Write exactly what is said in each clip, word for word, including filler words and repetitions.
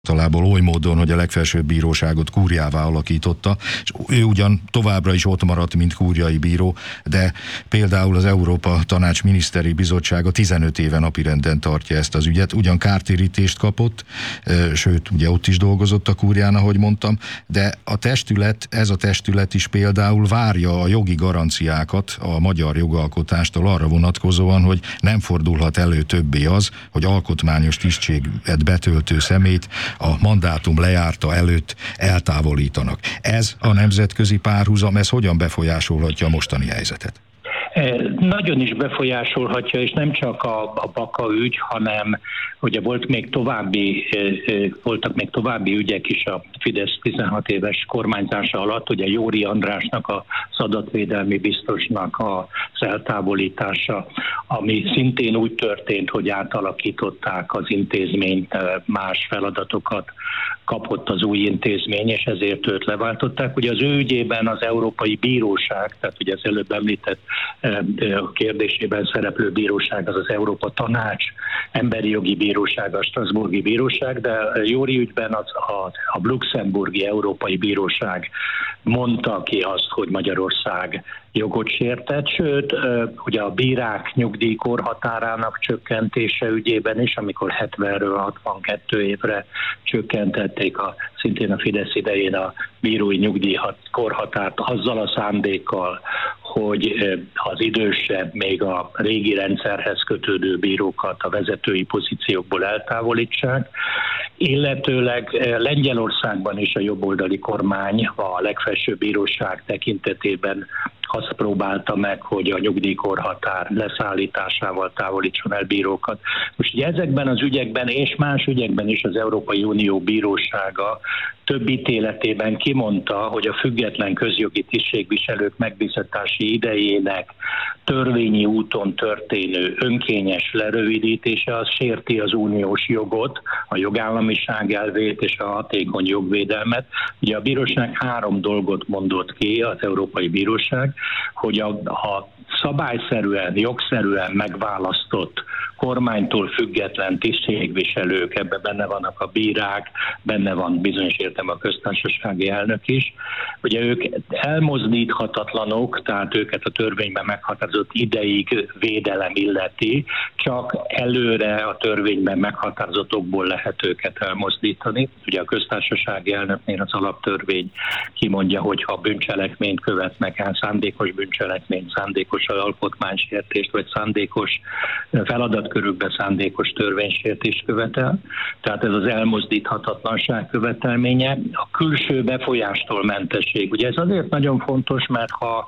Talából oly módon, hogy a legfelsőbb bíróságot kúriává alakította, és ő ugyan továbbra is ott maradt, mint kúriai bíró, de például az Európa Tanács Miniszteri Bizottsága tizenöt éve napirenden tartja ezt az ügyet, ugyan kártérítést kapott, sőt, ugye ott is dolgozott a kúrián, ahogy mondtam, de a testület, ez a testület is például várja a jogi garanciákat a magyar jogalkotástól arra vonatkozóan, hogy nem fordulhat elő többé az, hogy alkotmányos tisztséget betöltő személyt a mandátum lejárta előtt eltávolítanak. Ez a nemzetközi párhuzam, ez hogyan befolyásolhatja a mostani helyzetet? Nagyon is befolyásolhatja, és nem csak a, a Baka ügy, hanem ugye volt még további, voltak még további ügyek is a Fidesz tizenhat éves kormányzása alatt, ugye Jóri Andrásnak, az adatvédelmi biztosnak az eltávolítása, ami szintén úgy történt, hogy átalakították az intézményt, más feladatokat kapott az új intézmény, és ezért őt leváltották. Ugye az ő ügyében az Európai Bíróság, tehát ugye az előbb említett kérdésében szereplő bíróság, az az Európa Tanács, Emberi Jogi Bíróság, a Strasbourgi Bíróság, de Jóri ügyben az a, a Luxemburgi Európai Bíróság mondta ki azt, hogy Magyarország jogot sértett, sőt, ugye a bírák nyugdíjkorhatárának csökkentése ügyében is, amikor hetvenről hatvankettő évre csökkentették a, szintén a Fidesz idején a bírói nyugdíjkorhatárt azzal a szándékkal, hogy az idősebb, még a régi rendszerhez kötődő bírókat a vezetői pozíciókból eltávolítsák, illetőleg Lengyelországban is a jobboldali kormány a legfelsőbb bíróság tekintetében azt próbálta meg, hogy a nyugdíjkorhatár leszállításával távolítson el bírókat. Most ugye ezekben az ügyekben és más ügyekben is az Európai Unió Bírósága több ítéletében kimondta, hogy a független közjogi tisztségviselők megbízatási idejének törvényi úton történő önkényes lerövidítése az sérti az uniós jogot, a jogállamiság elvét és a hatékony jogvédelmet. Ugye a bíróság három dolgot mondott ki, az Európai Bíróság, hogy a, a szabályszerűen, jogszerűen megválasztott kormánytól független tisztségviselők, ebben benne vannak a bírák, benne van bizonyos értem a köztársasági elnök is. Ugye ők elmozdíthatatlanok, tehát őket a törvényben meghatározott ideig védelem illeti, csak előre a törvényben meghatározott okból lehet őket elmozdítani. Ugye a köztársasági elnöknél az alaptörvény kimondja, hogy ha bűncselekményt követnek el, szándékos bűncselekményt, szándékos alkotmánysértést, vagy szándékos feladatkörükbe szándékos törvénysértést követel. Tehát ez az elmozdíthatatlanság követelménye. A külső befolyástól mentesség. Ugye ez azért nagyon fontos, mert ha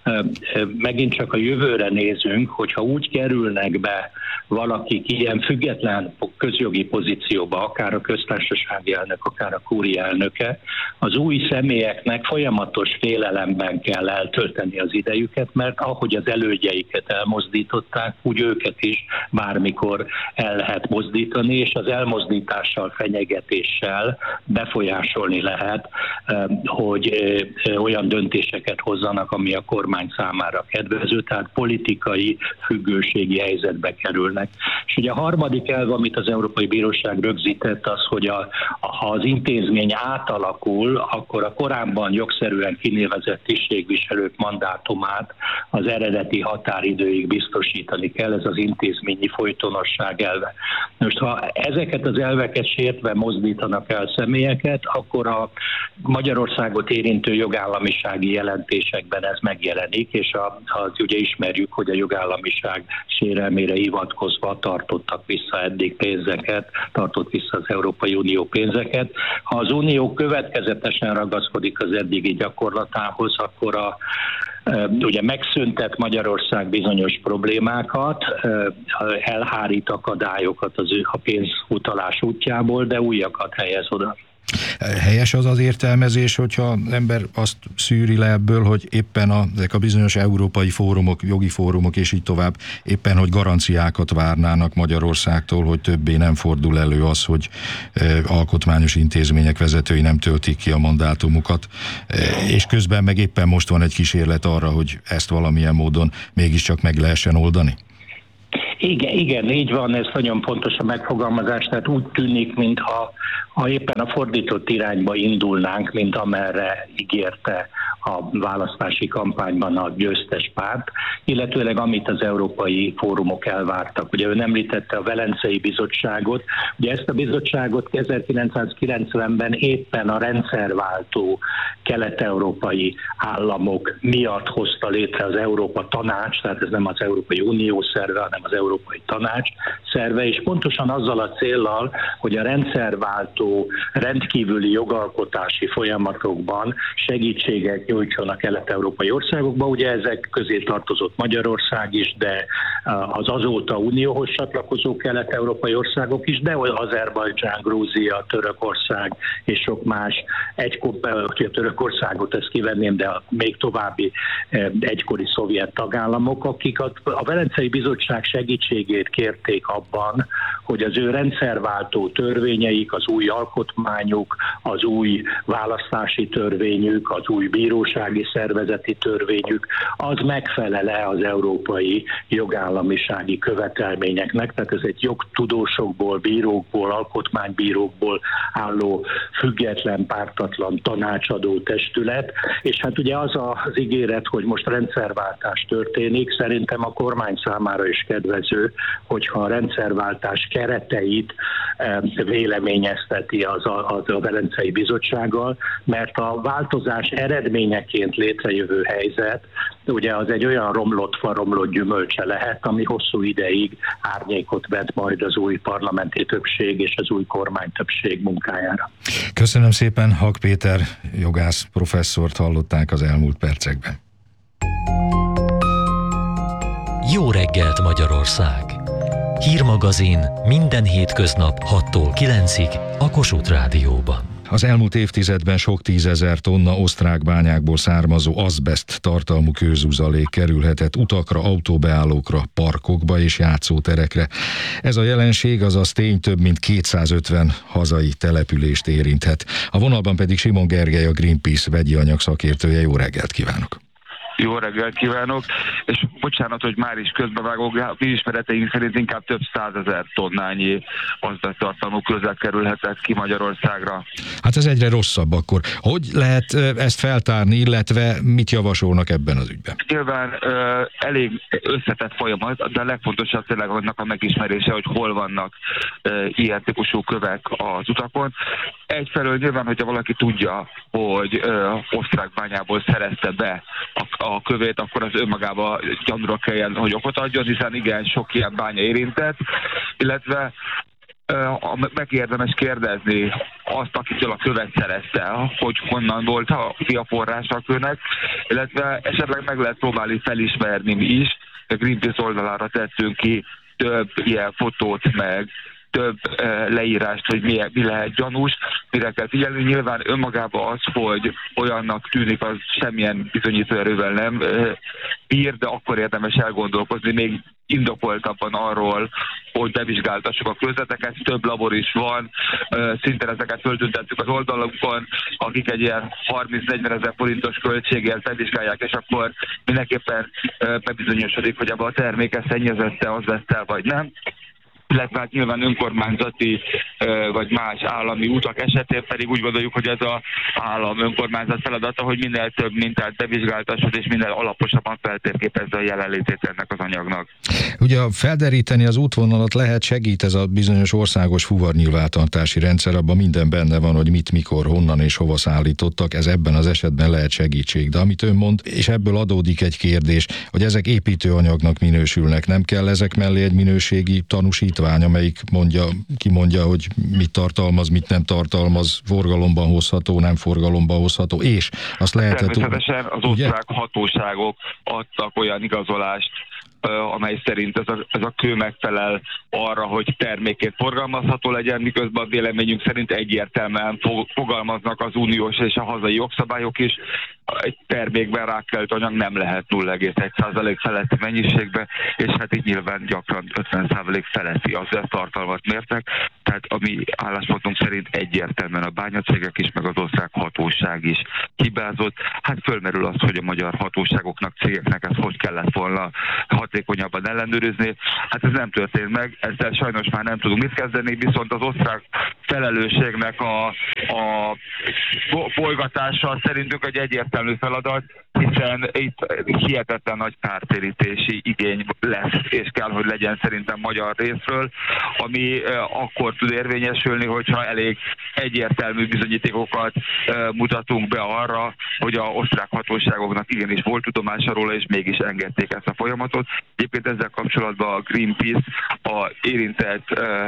megint csak a jövőre nézünk, hogyha úgy kerülnek be valakik ilyen független közjogi pozícióba, akár a köztársasági elnök, akár a kúria elnöke, az új személyeknek folyamatos félelemben kell eltölteni az idejüket, mert ahogy az elődjeiket elmozdították, úgy őket is bármikor el lehet mozdítani, és az elmozdítással, fenyegetéssel befolyásolni lehet, hogy olyan döntéseket hozzanak, ami a kormány számára kedvező, tehát politikai függőségi helyzetbe kerülnek. És ugye a harmadik elv, amit az Európai Bíróság rögzített, az, hogy a, ha az intézmény átalakul, akkor a korábban jogszerűen kinevezett tisztségviselők mandátumát az eredeti határidőig biztosítani kell, ez az intézményi folytonosság elve. Most ha ezeket az elveket sértve mozdítanak el személyeket, akkor a Magyarországot érintő jogállamisági jelentésekben ez megjelenik, és a, az ugye ismerjük, hogy a jogállamiság sérelmére hivatkozva tartottak vissza eddig pénzeket, tartott vissza az Európai Unió pénzeket. Ha az Unió következetesen ragaszkodik az eddigi gyakorlatához, akkor a ugye megszüntet Magyarország bizonyos problémákat, elhárít akadályokat az ő a pénzutalás útjából, de újakat helyez oda. Helyes az az értelmezés, hogyha az ember azt szűri le ebből, hogy éppen a, ezek a bizonyos európai fórumok, jogi fórumok és így tovább, éppen, hogy garanciákat várnának Magyarországtól, hogy többé nem fordul elő az, hogy e, alkotmányos intézmények vezetői nem töltik ki a mandátumukat, e, és közben meg éppen most van egy kísérlet arra, hogy ezt valamilyen módon mégiscsak meg lehessen oldani? Igen, igen, így van, ez nagyon pontos a megfogalmazás, tehát úgy tűnik, mintha ha éppen a fordított irányba indulnánk, mint amerre ígérte a választási kampányban a győztes párt, illetőleg amit az európai fórumok elvártak. Ugye ön említette a Velencei Bizottságot, ugye ezt a bizottságot ezerkilencszázkilencvenben éppen a rendszerváltó kelet-európai államok miatt hozta létre az Európa Tanács, tehát ez nem az Európai Unió szerve, hanem az Európai Tanács szerve, és pontosan azzal a céllal, hogy a rendszerváltó rendkívüli jogalkotási folyamatokban segítséget nyújtson a kelet-európai országokba. Ugye ezek közé tartozott Magyarország is, de az azóta unióhoz csatlakozó kelet-európai országok is, de Azerbajdzsán, Grúzia, Törökország és sok más, egykor, a Törökországot ezt kivenném, de a még további egykori szovjet tagállamok, akik a, a Velencei Bizottság segítségét kérték abban, hogy az ő rendszerváltó törvényeik, az új alkotmányuk, az új választási törvényük, az új bírósági szervezeti törvényük, az megfelel-e az európai jogállamisági követelményeknek, tehát ez egy jogtudósokból, bírókból, alkotmánybírókból álló független, pártatlan tanácsadó testület, és hát ugye az az ígéret, hogy most rendszerváltás történik, szerintem a kormány számára is kedvező, hogyha a rendszerváltás kereteit véleményezteti az a, az a Velencei Bizottsággal, mert a változás eredményeként létrejövő helyzet, ugye az egy olyan romlott fa, romlott gyümölcse lehet, ami hosszú ideig árnyékot vet majd az új parlamenti többség és az új kormánytöbbség munkájára. Köszönöm szépen, Hak Péter jogász professzort hallották az elmúlt percekben. Jó reggelt Magyarország! Hírmagazin minden hétköznap hattól kilencig a Kossuth Rádióban. Az elmúlt évtizedben sok tízezer tonna osztrák bányákból származó azbeszt tartalmú kőzuzalék kerülhetett utakra, autóbeállókra, parkokba és játszóterekre. Ez a jelenség, azaz tény, több mint kétszázötven hazai települést érinthet. A vonalban pedig Simon Gergely, a Greenpeace vegyi anyag szakértője. Jó reggelt kívánok! Jó reggelt kívánok, és bocsánat, hogy már is közbevágok, mi ismereteink szerint inkább több százezer tonnányi azbeszttartalmú kőzet kerülhetett ki Magyarországra. Hát ez egyre rosszabb akkor. Hogy lehet ezt feltárni, illetve mit javasolnak ebben az ügyben? Nyilván ö, elég összetett folyamat, de a legfontosabb tényleg annak a megismerése, hogy hol vannak ö, ilyen típusú kövek az utakon. Egyfelől nyilván, hogyha valaki tudja, hogy ö, osztrák bányából szerezte be a a kövét, akkor az önmagába gyanúra kelljen, hogy okot adjon, hiszen igen, sok ilyen bánya érintett, illetve megérdemes kérdezni azt, akitől a követ szerezte, hogy honnan volt a, a forrása a kőnek, illetve esetleg meg lehet próbálni felismerni mi is. A Greenpeace oldalára tettünk ki több ilyen fotót, meg több uh, leírást, hogy mi, mi lehet gyanús, mire kell figyelni. Nyilván önmagában az, hogy olyannak tűnik, az semmilyen bizonyítóerővel nem uh, bír, de akkor érdemes elgondolkozni, még indokoltabban arról, hogy bevizsgáltassuk a kőzeteket. Több labor is van, uh, szinte ezeket föltüntettük az oldalunkon, akik egy ilyen harminc-negyven ezer forintos költséggel bevizsgálják, és akkor mindenképpen uh, bebizonyosodik, hogy abban a terméke szennyezette, azbeszttel vagy nem. Illetve hát nyilván önkormányzati vagy más állami utak esetén pedig úgy gondoljuk, hogy ez az állam önkormányzat feladata, hogy minél több mintát bevizsgáltasson és minél alaposabban feltérképezze a jelenlétét ennek az anyagnak. Ugye felderíteni az útvonalat lehet, segít ez a bizonyos országos fuvarnyilvántartási rendszer, abban minden benne van, hogy mit, mikor, honnan és hova szállítottak, ez ebben az esetben lehet segítség. De amit ön mond, és ebből adódik egy kérdés, hogy ezek építőanyagnak minősülnek, nem kell ezek mellé egy minőségi tanúsítvány, amelyik mondja, kimondja, hogy mit tartalmaz, mit nem tartalmaz, forgalomban hozható, nem forgalomban hozható, és azt lehet... Természetesen az osztrák hatóságok adtak olyan igazolást, amely szerint ez a, ez a kő megfelel arra, hogy termékét forgalmazható legyen, miközben a véleményünk szerint egyértelműen fogalmaznak az uniós és a hazai jogszabályok is. egy termékben rákelt anyag nem lehet nulla egész egy százalék feletti mennyiségbe, és hát így nyilván gyakran ötven százalék feletti az tartalmat mértek, tehát a mi álláspontunk szerint egyértelműen a bányacégek is, meg az osztrák hatóság is hibázott. Hát fölmerül az, hogy a magyar hatóságoknak, cégeknek ezt hogy kellett volna hatékonyabban ellenőrizni. Hát ez nem történt meg, ezzel sajnos már nem tudunk mit kezdeni, viszont az osztrák felelősségnek a, a folygatása szerintünk egy egyértelmű feladat, hiszen itt hihetetlen nagy kártérítési igény lesz, és kell, hogy legyen szerintem magyar részről, ami akkor tud érvényesülni, hogyha elég egyértelmű bizonyítékokat mutatunk be arra, hogy a osztrák hatóságoknak igenis volt tudomása róla, és mégis engedték ezt a folyamatot. Egyébként ezzel kapcsolatban a Greenpeace a érintett ö,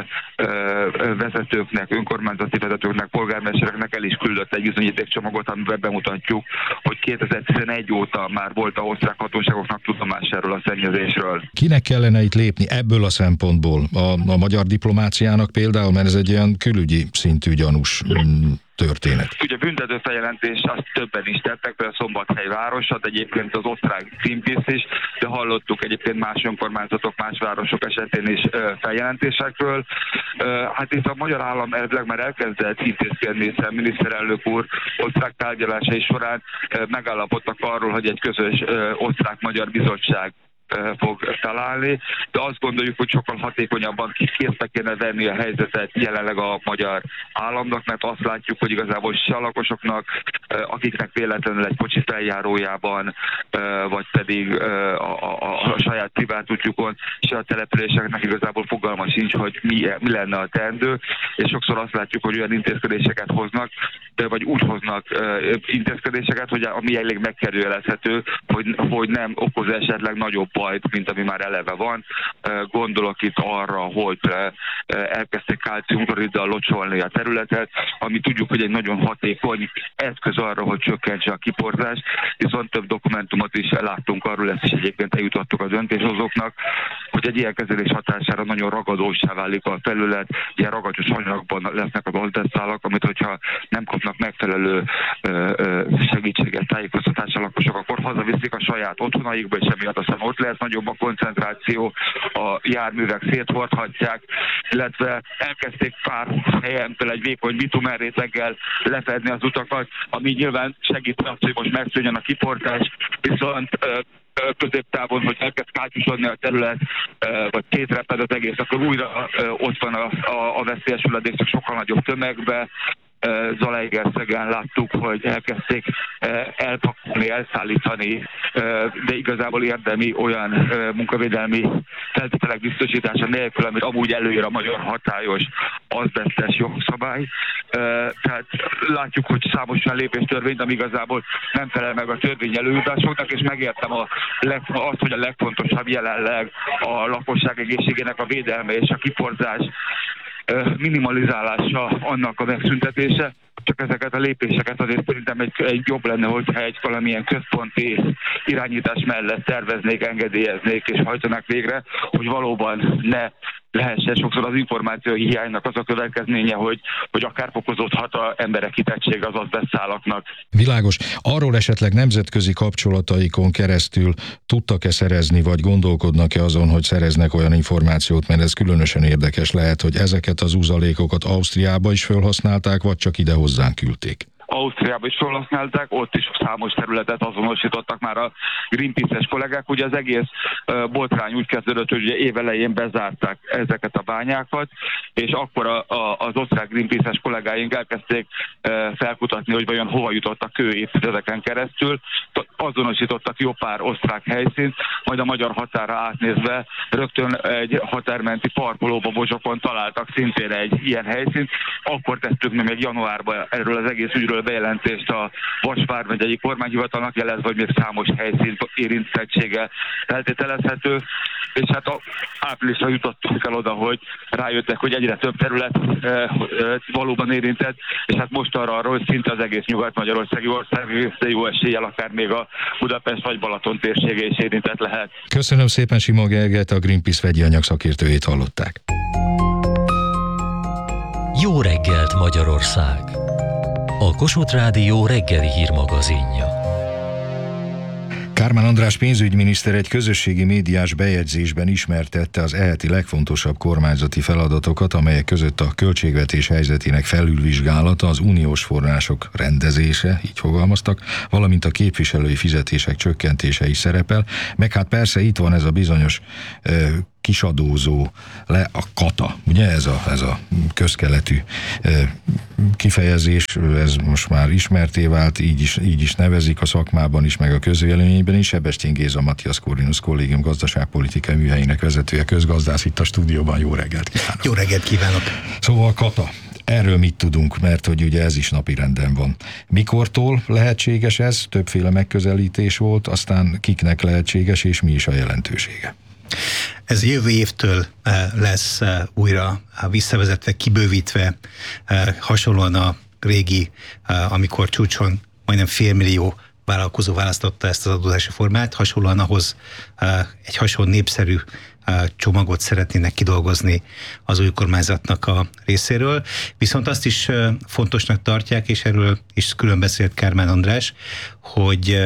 ö, vezetőknek, önkormányzati vezetőknek, polgármestereknek el is küldött egy bizonyítékcsomagot, amiben bemutatjuk, hogy kétezer-tizenegy óta már volt a osztrák hatóságoknak tudomásáról a szennyezésről. Kinek kellene itt lépni ebből a szempontból? A, a magyar diplomáciának például, mert ez egy olyan külügyi szintű gyanús mm, történet. Ugye büntető feljelentés azt többen is tettek, például a Szombathely városa, de egyébként az osztrák Greenpeace is, de hallottuk egyébként más önkormányzatok, más városok esetén is feljelentésekről. Hát itt a magyar állam eredetileg már elkezdett intézkedni, hiszen miniszterelnök úr osztrák tárgyalásai során megállapodtak arról, hogy egy közös osztrák-magyar bizottság fog találni, de azt gondoljuk, hogy sokkal hatékonyabban kézbe kéne venni a helyzetet jelenleg a magyar államnak, mert azt látjuk, hogy igazából se a lakosoknak, akiknek véletlenül egy kocsi feljárójában, vagy pedig a, a, a saját privát útjukon, se a településeknek igazából fogalma sincs, hogy mi, mi lenne a teendő, és sokszor azt látjuk, hogy olyan intézkedéseket hoznak, vagy úgy hoznak intézkedéseket, hogy ami elég megkerülhető, hogy, hogy nem okoz esetleg nagyobb bajt, mint ami már eleve van. Gondolok itt arra, hogy elkezdték kálciumkloriddal locsolni a területet, ami tudjuk, hogy egy nagyon hatékony eszköz arra, hogy csökkentse a kiporzást, viszont több dokumentumot is láttunk arról, ezt is egyébként eljutottuk a döntéshozóknak, hogy egy ilyen kezelés hatására nagyon ragadósá válik a terület, ilyen ragacsos anyagban lesznek az azbesztszálak, amit hogyha nem kapnak megfelelő segítséget, tájékoztatás a lakosok, akkor hazaviszik a saját otthonaikba, és emiatt aztán ott lesz nagyobb a koncentráció, a járművek széthordhatják, illetve elkezdték pár helyen egy vékony bitumenréteggel lefedni az utakat, ami nyilván segít azt, hogy most megszűnjön a kiportás, viszont középtávon, hogy elkezd kátyusodni a terület, vagy szétreped az egész, akkor újra ott van a, a, a veszélyes hulladék, csak sokkal nagyobb tömegbe. Zalaegerszegen láttuk, hogy elkezdték elpakolni, elszállítani, de igazából érdemi olyan munkavédelmi feltételek biztosítása nélkül, amit amúgy előír a magyar hatályos azbesztes jogszabály. Tehát látjuk, hogy számos olyan lépéstörvényt, ami igazából nem felel meg a törvény előírásoknak, és megértem a leg, azt, hogy a legfontosabb jelenleg a lakosság egészségének a védelme és a kiporzás minimalizálása, annak a megszüntetése, csak ezeket a lépéseket azért szerintem egy, egy jobb lenne, hogyha egy valamilyen központi irányítás mellett terveznék, engedélyeznék és hajtanák végre, hogy valóban ne lehessen sokszor az információ hiánynak az a következménye, hogy, hogy akár fokozódhat az emberek kitettsége az azbesztszálaknak. Világos. Arról esetleg nemzetközi kapcsolataikon keresztül tudtak-e szerezni, vagy gondolkodnak-e azon, hogy szereznek olyan információt, mert ez különösen érdekes lehet, hogy ezeket az uzalékokat Ausztriába is felhasználták, vagy csak ide hozzánk küldték? Ausztriába is felhasználták, ott is számos területet azonosítottak már a Greenpeace-es kollégák. Ugye az egész uh, botrány úgy kezdődött, hogy ugye évelején bezárták ezeket a bányákat, és akkor a, a, az osztrák Greenpeace-es kollégáink elkezdték uh, felkutatni, hogy vajon hova jutott a kő évtizedeken keresztül. Azonosítottak jó pár osztrák helyszínt, majd a magyar határa átnézve rögtön egy határmenti parkolóba Bozsokon találtak szintén egy ilyen helyszínt. Akkor tettük mi még januárban erről az egész ügyről bejelentést a Vas vármegyei kormányhivatalnak, jelezve, hogy még számos helyszín érintettsége feltételezhető, és hát a áprilisra jutottunk el oda, hogy rájöttek, hogy egyre több terület e, e, valóban érintett, és hát most arra arra, hogy szinte az egész nyugat-magyarországi ország, de jó eséllyel akár még a Budapest vagy Balaton térsége is érintett lehet. Köszönöm szépen, Sima Gergelyt, a Greenpeace vegyi anyag szakértőjét hallották. Jó reggelt, Magyarország! A Kossuth Rádió reggeli hírmagazinja. Kármán András pénzügyminiszter egy közösségi médiás bejegyzésben ismertette az eheti legfontosabb kormányzati feladatokat, amelyek között a költségvetés helyzetének felülvizsgálata, az uniós források rendezése, így fogalmaztak, valamint a képviselői fizetések csökkentése is szerepel, meg hát persze itt van ez a bizonyos eh, kisadózó le a kata, ugye ez a, ez a közkeletű eh, kifejezés, ez most már ismerté vált, így is, így is nevezik a szakmában is, meg a közvéleményben is. Sebestyén Géza Matthias Corvinus Kollégium gazdaságpolitikai műhelyének vezetője, közgazdász itt a stúdióban. Jó reggelt kívánok! Jó reggelt kívánok! Szóval kata. Erről mit tudunk, mert hogy ugye ez is napirenden van. Mikortól lehetséges ez? Többféle megközelítés volt, aztán kiknek lehetséges, és mi is a jelentősége? Ez jövő évtől lesz újra visszavezetve, kibővítve, hasonlóan a régi, amikor csúcson majdnem félmillió vállalkozó választotta ezt az adózási formát, hasonlóan ahhoz egy hasonló népszerű csomagot szeretnének kidolgozni az új kormányzatnak a részéről. Viszont azt is fontosnak tartják, és erről is külön beszélt Kármán András, hogy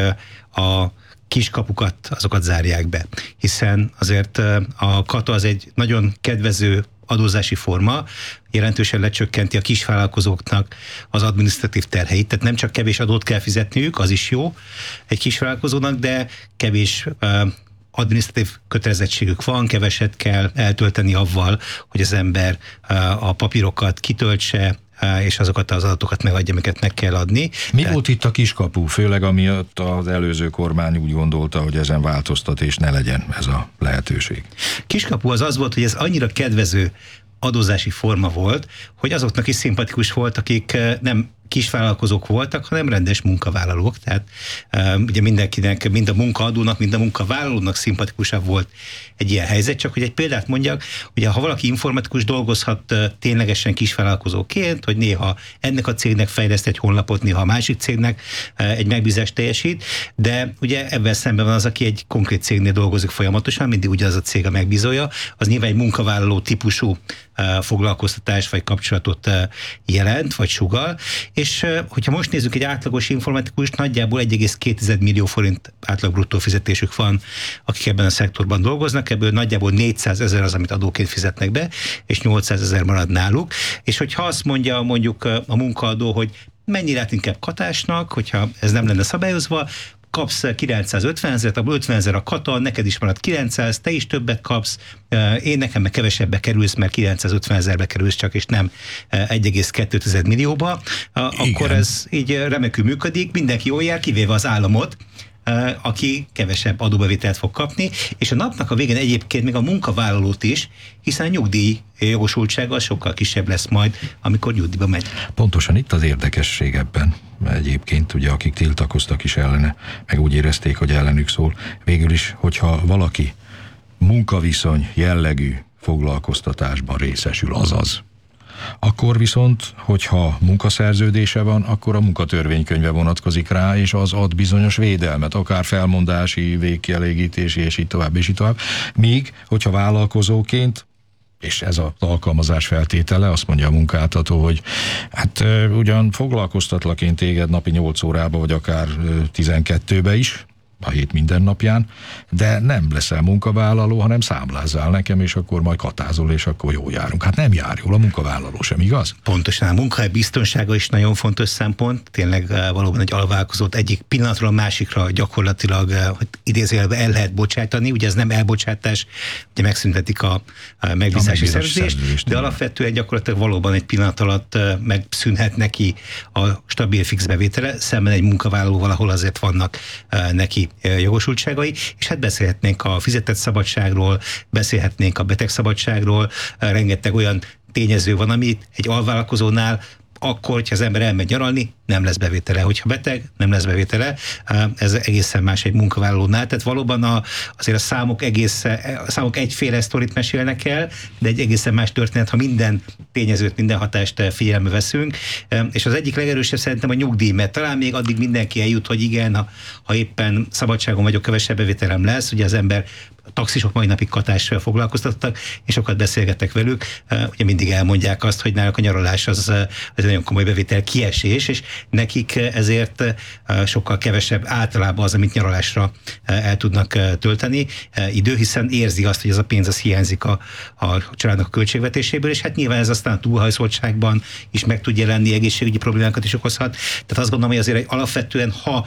a kiskapukat, azokat zárják be. Hiszen azért a kata az egy nagyon kedvező adózási forma, jelentősen lecsökkenti a kisvállalkozóknak az adminisztratív terheit, tehát nem csak kevés adót kell fizetniük, az is jó egy kisvállalkozónak, de kevés uh, adminisztratív kötelezettségük van, keveset kell eltölteni avval, hogy az ember uh, a papírokat kitöltse, és azokat az adatokat megadja, amiket meg kell adni. Mi Tehát... volt itt a kiskapu, főleg amiatt az előző kormány úgy gondolta, hogy ezen változtat, és ne legyen ez a lehetőség? Kiskapu az az volt, hogy ez annyira kedvező adózási forma volt, hogy azoknak is szimpatikus volt, akik nem kisvállalkozók voltak, hanem rendes munkavállalók. Tehát uh, ugye mindenkinek, mind a munkaadónak, mind a munkavállalónak szimpatikusabb volt egy ilyen helyzet. Csak hogy egy példát mondjak, ugye ha valaki informatikus dolgozhat uh, ténylegesen kisvállalkozóként, hogy néha ennek a cégnek fejleszt egy honlapot, néha a másik cégnek uh, egy megbízást teljesít, de ugye ebben szemben van az, aki egy konkrét cégnél dolgozik folyamatosan, mindig ugyanaz a cég a megbízója, az nyilván egy munkavállaló típusú uh, foglalkoztatás vagy kapcsolatot uh, jelent, vagy sugall, és hogyha most nézzük egy átlagos informatikust, nagyjából egy egész két millió forint átlag bruttó fizetésük van, akik ebben a szektorban dolgoznak, ebből nagyjából négyszázezer az, amit adóként fizetnek be, és nyolcszázezer marad náluk. És hogyha azt mondja mondjuk a munkaadó, hogy mennyi lát inkább katásnak, hogyha ez nem lenne szabályozva, kapsz kilencszázötven ezeret, abból ötven ezer a kata, neked is marad kilencszáz, te is többet kapsz, én nekem meg kevesebbe kerülsz, mert kilencszázötven ezerbe kerülsz csak, és nem egy egész két millióba, akkor igen, ez így remekül működik, mindenki jól jár, kivéve az államot, aki kevesebb adóbevételt fog kapni, és a napnak a végén egyébként még a munkavállalót is, hiszen a nyugdíj jogosultsága sokkal kisebb lesz majd, amikor nyugdíjba megy. Pontosan itt az érdekesség ebben. Egyébként ugye akik tiltakoztak is ellene, meg úgy érezték, hogy ellenük szól. Végül is, hogyha valaki munkaviszony jellegű foglalkoztatásban részesül, azaz, akkor viszont, hogyha munkaszerződése van, akkor a munkatörvénykönyve vonatkozik rá, és az ad bizonyos védelmet, akár felmondási, végkielégítési, és így tovább, és így tovább. Míg, hogyha vállalkozóként, és ez az alkalmazás feltétele, azt mondja a munkáltató, hogy hát ugyan foglalkoztatlak én téged napi nyolc órába, vagy akár tizenkettőbe is, a hét minden napján, de nem leszel munkavállaló, hanem számlázzál nekem, és akkor majd katázol, és akkor jól járunk. Hát nem jár jól a munkavállaló sem, igaz? Pontosan, a munkahely biztonsága is nagyon fontos szempont, tényleg valóban egy alvállalkozót egyik pillanatról a másikra gyakorlatilag, hogy idézőjelben el lehet bocsátani, ugye ez nem elbocsátás, ugye megszüntetik a megbízási szerződést, de alapvetően gyakorlatilag valóban egy pillanat alatt megszűnhet neki a stabil fix bevétele, szemben egy munkavállalóval, ahol azért vannak neki jogosultságai, és hát beszélhetnénk a fizetett szabadságról, beszélhetnénk a betegszabadságról, rengeteg olyan tényező van, amit egy alvállalkozónál akkor, hogyha az ember elmegy nyaralni, nem lesz bevétele. Hogyha beteg, nem lesz bevétele. Ez egészen más egy munkavállalónál. Tehát valóban a, azért a számok, egész, a számok egyféle sztorit mesélnek el, de egy egészen más történet, ha minden tényezőt, minden hatást figyelembe veszünk. És az egyik legerősebb szerintem a nyugdíj, mert talán még addig mindenki eljut, hogy igen, ha, ha éppen szabadságon vagyok, kevesebb bevételem lesz, ugye az ember a taxisok mai napig katással foglalkoztattak, és sokat beszélgetek velük, ugye mindig elmondják azt, hogy náluk a nyaralás az, az egy nagyon komoly bevétel kiesés, és nekik ezért sokkal kevesebb általában az, amit nyaralásra el tudnak tölteni idő, hiszen érzi azt, hogy ez a pénz az hiányzik a, a családnak a költségvetéséből, és hát nyilván ez aztán a túlhajszoltságban is meg tud jelenni, egészségügyi problémákat is okozhat. Tehát azt gondolom, hogy azért alapvetően, ha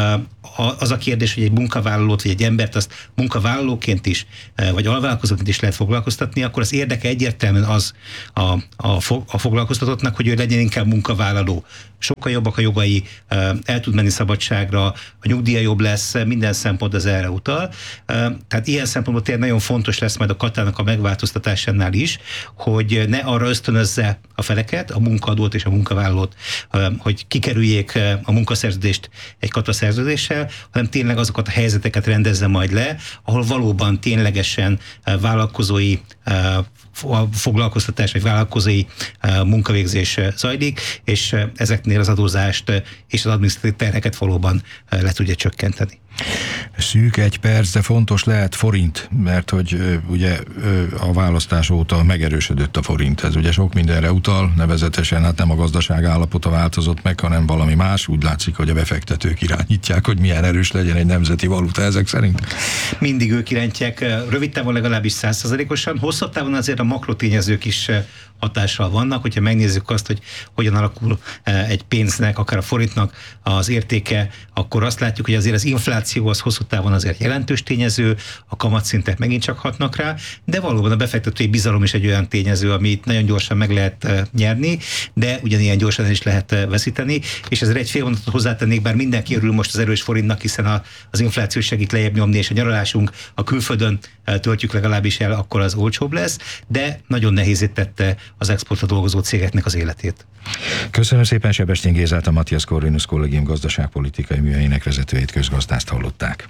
az a kérdés, hogy egy munkavállalót vagy egy embert azt munkavállalóként is, vagy alvállalkozóként is lehet foglalkoztatni, akkor az érdeke egyértelműen az a, a, a foglalkoztatottnak, hogy ő legyen inkább munkavállaló. Sokkal jobbak a jogai, el tud menni szabadságra, a nyugdíja jobb lesz, minden szempont az erre utal. Tehát ilyen szempontból tényleg nagyon fontos lesz majd a katának a megváltoztatásánál is, hogy ne arra ösztönözze a feleket, a munkaadót és a munkavállalót, hogy kikerüljék a munkaszerződést egy kataszerződéssel, hanem tényleg azokat a helyzeteket rendezze majd le, ahol valóban ténylegesen vállalkozói foglalkoztatás vagy vállalkozói munkavégzés zajlik, és ezeknél az adózást és az adminisztratív terheket valóban le tudja csökkenteni. Szűk egy perc, de fontos lehet forint, mert hogy ö, ugye ö, a választás óta megerősödött a forint. Ez ugye sok mindenre utal, nevezetesen hát nem a gazdaság állapota változott meg, hanem valami más. Úgy látszik, hogy a befektetők irányítják, hogy milyen erős legyen egy nemzeti valuta ezek szerint. Mindig ők irányítják, rövid távon legalábbis száz százalékosan, hosszabb távon azért a makrotényezők is hatással vannak, hogyha megnézzük azt, hogy hogyan alakul egy pénznek, akár a forintnak az értéke, akkor azt látjuk, hogy azért az infláció az hosszú távon azért jelentős tényező, a kamatszintek megint csak hatnak rá, de valóban a befektetői bizalom is egy olyan tényező, amit nagyon gyorsan meg lehet nyerni, de ugyanilyen gyorsan is lehet veszíteni, és ezért egy fél mondatot hozzátennék, bár mindenki örül most az erős forintnak, hiszen a, az infláció segít lejjebb nyomni, és a nyaralásunk a külföldön töltjük legalábbis el, akkor az olcsóbb lesz, de nagyon nehézé tette az exportra dolgozó cégeknek az életét. Köszönöm szépen Sebestyén Gézát, a Matthias Corvinus Kollégium gazdaságpolitikai műhelyének vezetőjét, közgazdászt hallották.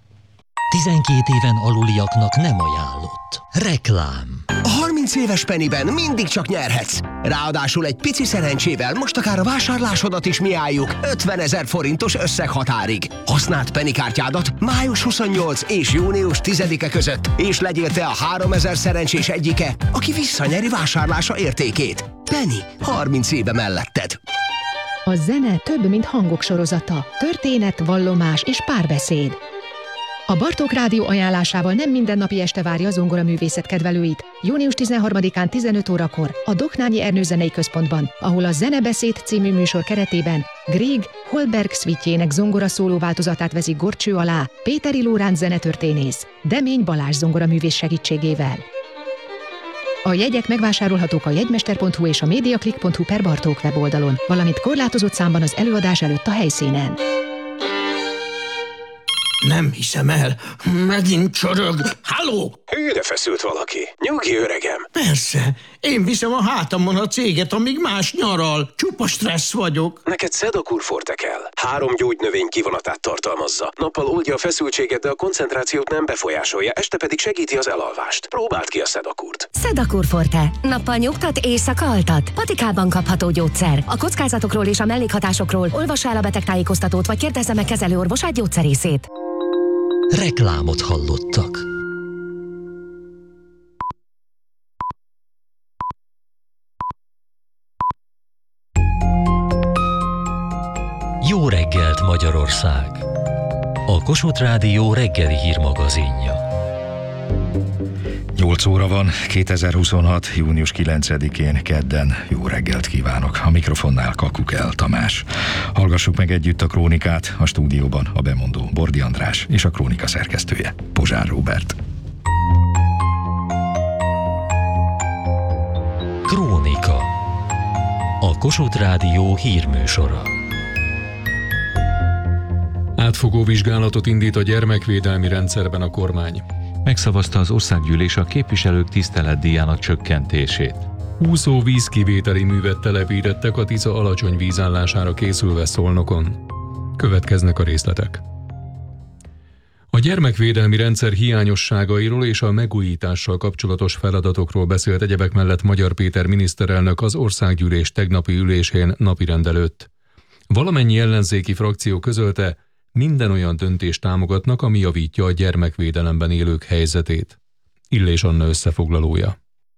tizenkét éven aluliaknak nem ajánlott. Reklám. A harminc éves Pennyben mindig csak nyerhetsz. Ráadásul egy pici szerencsével most akár a vásárlásodat is mi álljuk ötvenezer forintos összeghatárig. Használd Penny kártyádat május huszonnyolcadika és június tizedike között, és legyél te a háromezer szerencsés egyike, aki visszanyeri vásárlása értékét. Penny, harminc éve melletted. A zene több, mint hangok sorozata. Történet, vallomás és párbeszéd. A Bartók Rádió ajánlásával nem mindennapi este várja a zongoraművészet kedvelőit. június tizenharmadikán tizenöt órakor a Doknányi Ernő Zenei Központban, ahol a Zenebeszéd című műsor keretében Grieg Holberg szvitjének zongora szóló változatát veszik górcső alá Péteri Lóránt zenetörténész, Demény Balázs zongoraművész segítségével. A jegyek megvásárolhatók a jegymester pont hu és a mediaclick pont hu per Bartók weboldalon, valamint korlátozott számban az előadás előtt a helyszínen. Nem hiszem el, megint csorog. Halló? Hűre feszült valaki. Nyugi, öregem. Persze, én viszem a hátamon a céget, amíg más nyaral. Csupa stressz vagyok. Neked Sedakur Forte kell. Három gyógynövény kivonatát tartalmazza. Nappal oldja a feszültséget, de a koncentrációt nem befolyásolja, este pedig segíti az elalvást. Próbáld ki a Sedakurt. Sedakur Forte. Nappal nyugtat, éjszaka altat. Patikában kapható gyógyszer. A kockázatokról és a mellékhatásokról olvassa el a betegtájékoztatót, vagy kérdezze meg kezelőorvosát, gyógyszerészét. Reklámot hallottak. Jó reggelt, Magyarország! A Kossuth Rádió reggeli hírmagazinja. nyolc óra van, kétezer-huszonhat. június kilencedikén, kedden. Jó reggelt kívánok! A mikrofonnál Kakukel Tamás. Hallgassuk meg együtt a krónikát, a stúdióban a bemondó Bordi András és a krónika szerkesztője Pozsár Róbert. Krónika. A Kossuth Rádió hírműsora. Átfogó vizsgálatot indít a gyermekvédelmi rendszerben a kormány. Megszavazta az országgyűlés a képviselők tiszteletdíjának csökkentését. Úszó vízkivételi művet telepítettek a Tisza alacsony vízállására készülve Szolnokon. Következnek a részletek. A gyermekvédelmi rendszer hiányosságairól és a megújítással kapcsolatos feladatokról beszélt egyebek mellett Magyar Péter miniszterelnök az országgyűlés tegnapi ülésén napirend előtt. Valamennyi ellenzéki frakció közölte, minden olyan döntést támogatnak, ami javítja a gyermekvédelemben élők helyzetét. Illés Anna összefoglalója.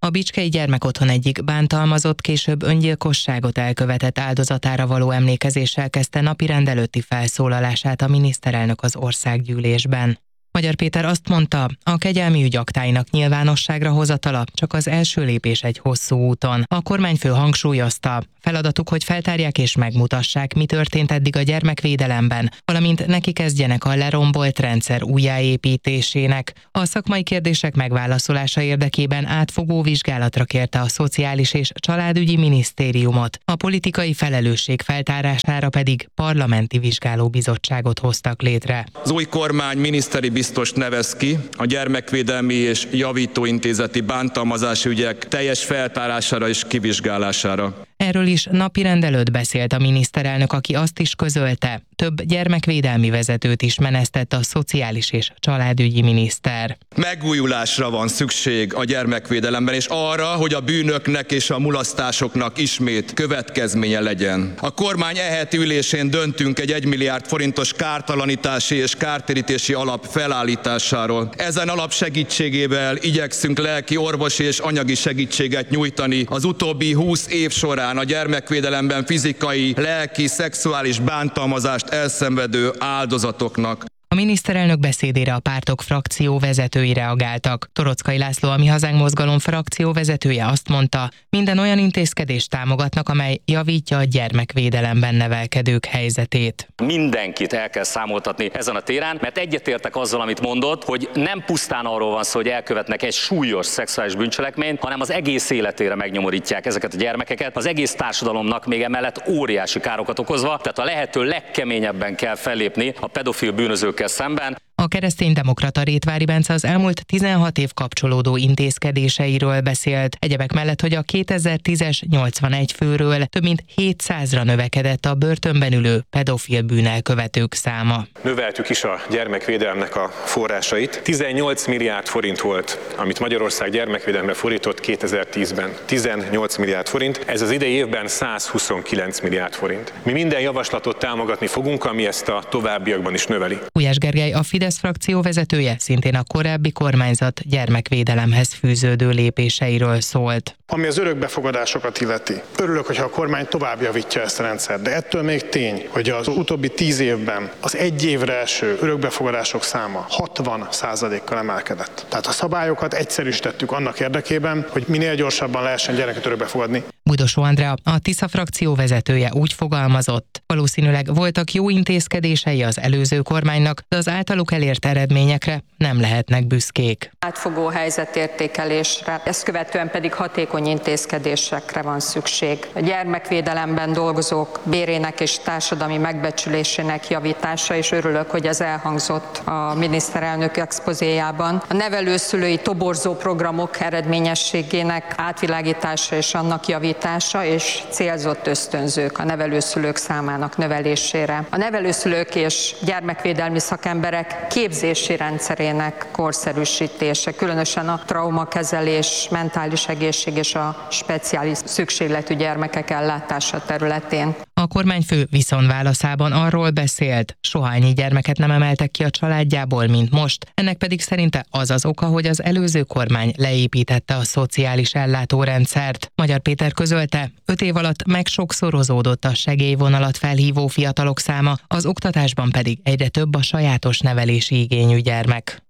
A Bicskei Gyermekotthon egyik bántalmazott, később öngyilkosságot elkövetett áldozatára való emlékezéssel kezdte napirend előtti felszólalását a miniszterelnök az országgyűlésben. Magyar Péter azt mondta, a kegyelmi ügy aktáinak nyilvánosságra hozatala csak az első lépés egy hosszú úton. A kormányfő hangsúlyozta, feladatuk, hogy feltárják és megmutassák, mi történt eddig a gyermekvédelemben, valamint neki kezdjenek a lerombolt rendszer újjáépítésének. A szakmai kérdések megválaszolása érdekében átfogó vizsgálatra kérte a Szociális és Családügyi Minisztériumot, a politikai felelősség feltárására pedig parlamenti vizsgálóbizottságot hoztak létre. Az új kormány miniszteri biztos nevez ki a gyermekvédelmi és javítóintézeti bántalmazási ügyek teljes feltárására és kivizsgálására. Erről is napirend előtt beszélt a miniszterelnök, aki azt is közölte, több gyermekvédelmi vezetőt is menesztett a Szociális és Családügyi miniszter. Megújulásra van szükség a gyermekvédelemben, és arra, hogy a bűnöknek és a mulasztásoknak ismét következménye legyen. A kormány e heti ülésén döntünk egy egymilliárd forintos kártalanítási és kártérítési alap felállításáról. Ezen alap segítségével igyekszünk lelki, orvosi és anyagi segítséget nyújtani az utóbbi húsz év során a gyermekvédelemben fizikai, lelki, szexuális bántalmazást elszenvedő áldozatoknak. A miniszterelnök beszédére a pártok frakció vezetői reagáltak. Torockai László, a Mi Hazánk mozgalom frakció vezetője azt mondta, minden olyan intézkedést támogatnak, amely javítja a gyermekvédelemben nevelkedők helyzetét. Mindenkit el kell számoltatni ezen a téren, mert egyetértek azzal, amit mondott, hogy nem pusztán arról van szó, hogy elkövetnek egy súlyos szexuális bűncselekményt, hanem az egész életére megnyomorítják ezeket a gyermekeket, az egész társadalomnak még emellett óriási károkat okozva, tehát a lehető legkeményebben kell fellépni a pedofil bűnözőkkel szemben. A kereszténydemokrata Rétvári Bence az elmúlt tizenhat év kapcsolódó intézkedéseiről beszélt. Egyebek mellett, hogy a kétezer-tízes nyolcvanegy főről több mint hétszázra növekedett a börtönben ülő pedofil bűnelkövetők száma. Növeltük is a gyermekvédelemnek a forrásait. tizennyolc milliárd forint volt, amit Magyarország gyermekvédelemre fordított kétezer-tízben. tizennyolc milliárd forint, ez az idei évben százhuszonkilenc milliárd forint. Mi minden javaslatot támogatni fogunk, ami ezt a továbbiakban is növeli. Gulyás Gergely, a Fidesz frakció vezetője, szintén a korábbi kormányzat gyermekvédelemhez fűződő lépéseiről szólt. Ami az örökbefogadásokat illeti. Örülök, hogyha a kormány tovább javítja ezt a rendszert, de ettől még tény, hogy az utóbbi tíz évben az egy évre eső örökbefogadások száma hatvan százalékkal emelkedett. Tehát a szabályokat egyszerűsítettük annak érdekében, hogy minél gyorsabban lehessen gyereket örökbefogadni. Budosó Andrea, a Tisza frakció vezetője úgy fogalmazott, valószínűleg voltak jó intézkedései az előző kormánynak, de az általuk elért eredményekre nem lehetnek büszkék. Átfogó helyzetértékelésre, ezt követően pedig hatékony intézkedésekre van szükség. A gyermekvédelemben dolgozók bérének és társadalmi megbecsülésének javítása, és örülök, hogy ez elhangzott a miniszterelnök expozéjában. A nevelőszülői toborzó programok eredményességének átvilágítása és annak javítása, és célzott ösztönzők a nevelőszülők számának növelésére. A nevelőszülők és gyermekvédelmi szakemberek képzési rendszerének korszerűsítése, különösen a traumakezelés, mentális egészség és a speciális szükségletű gyermekek ellátása területén. A kormányfő viszonválaszában arról beszélt, soha ennyi gyermeket nem emeltek ki a családjából, mint most, ennek pedig szerinte az az oka, hogy az előző kormány leépítette a szociális ellátórendszert. Magyar Péter közölte, öt év alatt megsokszorozódott a segélyvonalat felhívó fiatalok száma, az oktatásban pedig egyre több a sajátos nevelési igényű gyermek.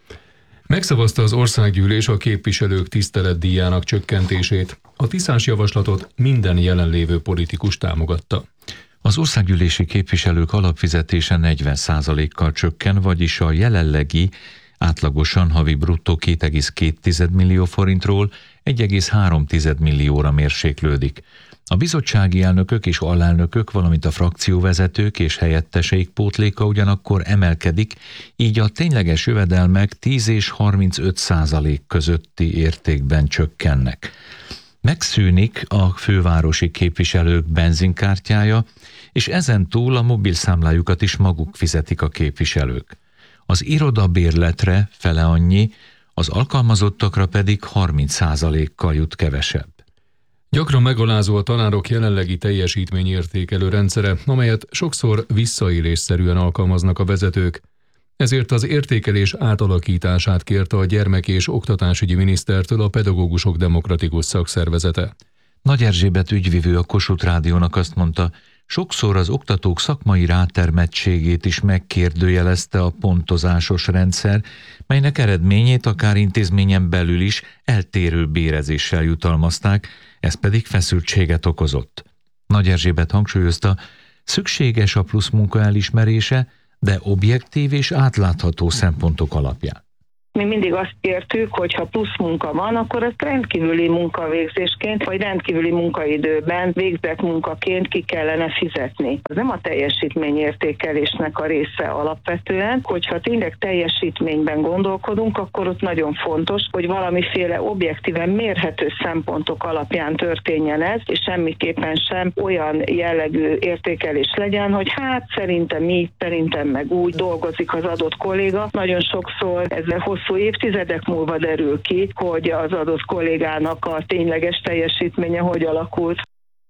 Megszavazta az országgyűlés a képviselők tiszteletdíjának csökkentését. A tisztás javaslatot minden jelenlévő politikus támogatta. Az országgyűlési képviselők alapfizetése negyven százalékkal csökken, vagyis a jelenlegi átlagosan havi bruttó két egész két millió forintról egy egész három millióra mérséklődik. A bizottsági elnökök és alelnökök, valamint a frakcióvezetők és helyetteseik pótléka ugyanakkor emelkedik, így a tényleges jövedelmek tíz és harmincöt százalék közötti értékben csökkennek. Megszűnik a fővárosi képviselők benzinkártyája, és ezen túl a mobilszámlájukat is maguk fizetik a képviselők. Az irodabérletre fele annyi, az alkalmazottakra pedig harminc százalékkal jut kevesebb. Gyakran megalázó a tanárok jelenlegi teljesítményértékelő rendszere, amelyet sokszor visszaélésszerűen alkalmaznak a vezetők. Ezért az értékelés átalakítását kérte a gyermek- és oktatásügyi minisztertől a Pedagógusok Demokratikus Szakszervezete. Nagy Erzsébet ügyvivő a Kossuth Rádiónak azt mondta, sokszor az oktatók szakmai rátermettségét is megkérdőjelezte a pontozásos rendszer, melynek eredményét akár intézményen belül is eltérő bérezéssel jutalmazták, ez pedig feszültséget okozott. Nagy Erzsébet hangsúlyozta, szükséges a plusz munka elismerése, de objektív és átlátható szempontok alapján. Mi mindig azt kértük, hogy ha plusz munka van, akkor ezt rendkívüli munkavégzésként, vagy rendkívüli munkaidőben végzett munkaként ki kellene fizetni. Ez nem a teljesítményértékelésnek a része alapvetően, hogyha tényleg teljesítményben gondolkodunk, akkor ott nagyon fontos, hogy valamiféle objektíven mérhető szempontok alapján történjen ez, és semmiképpen sem olyan jellegű értékelés legyen, hogy hát szerintem így, szerintem meg úgy dolgozik az adott kolléga. Nagyon sokszor ezzel hosszú évtizedek múlva derül ki, hogy az adott kollégának a tényleges teljesítménye hogy alakult.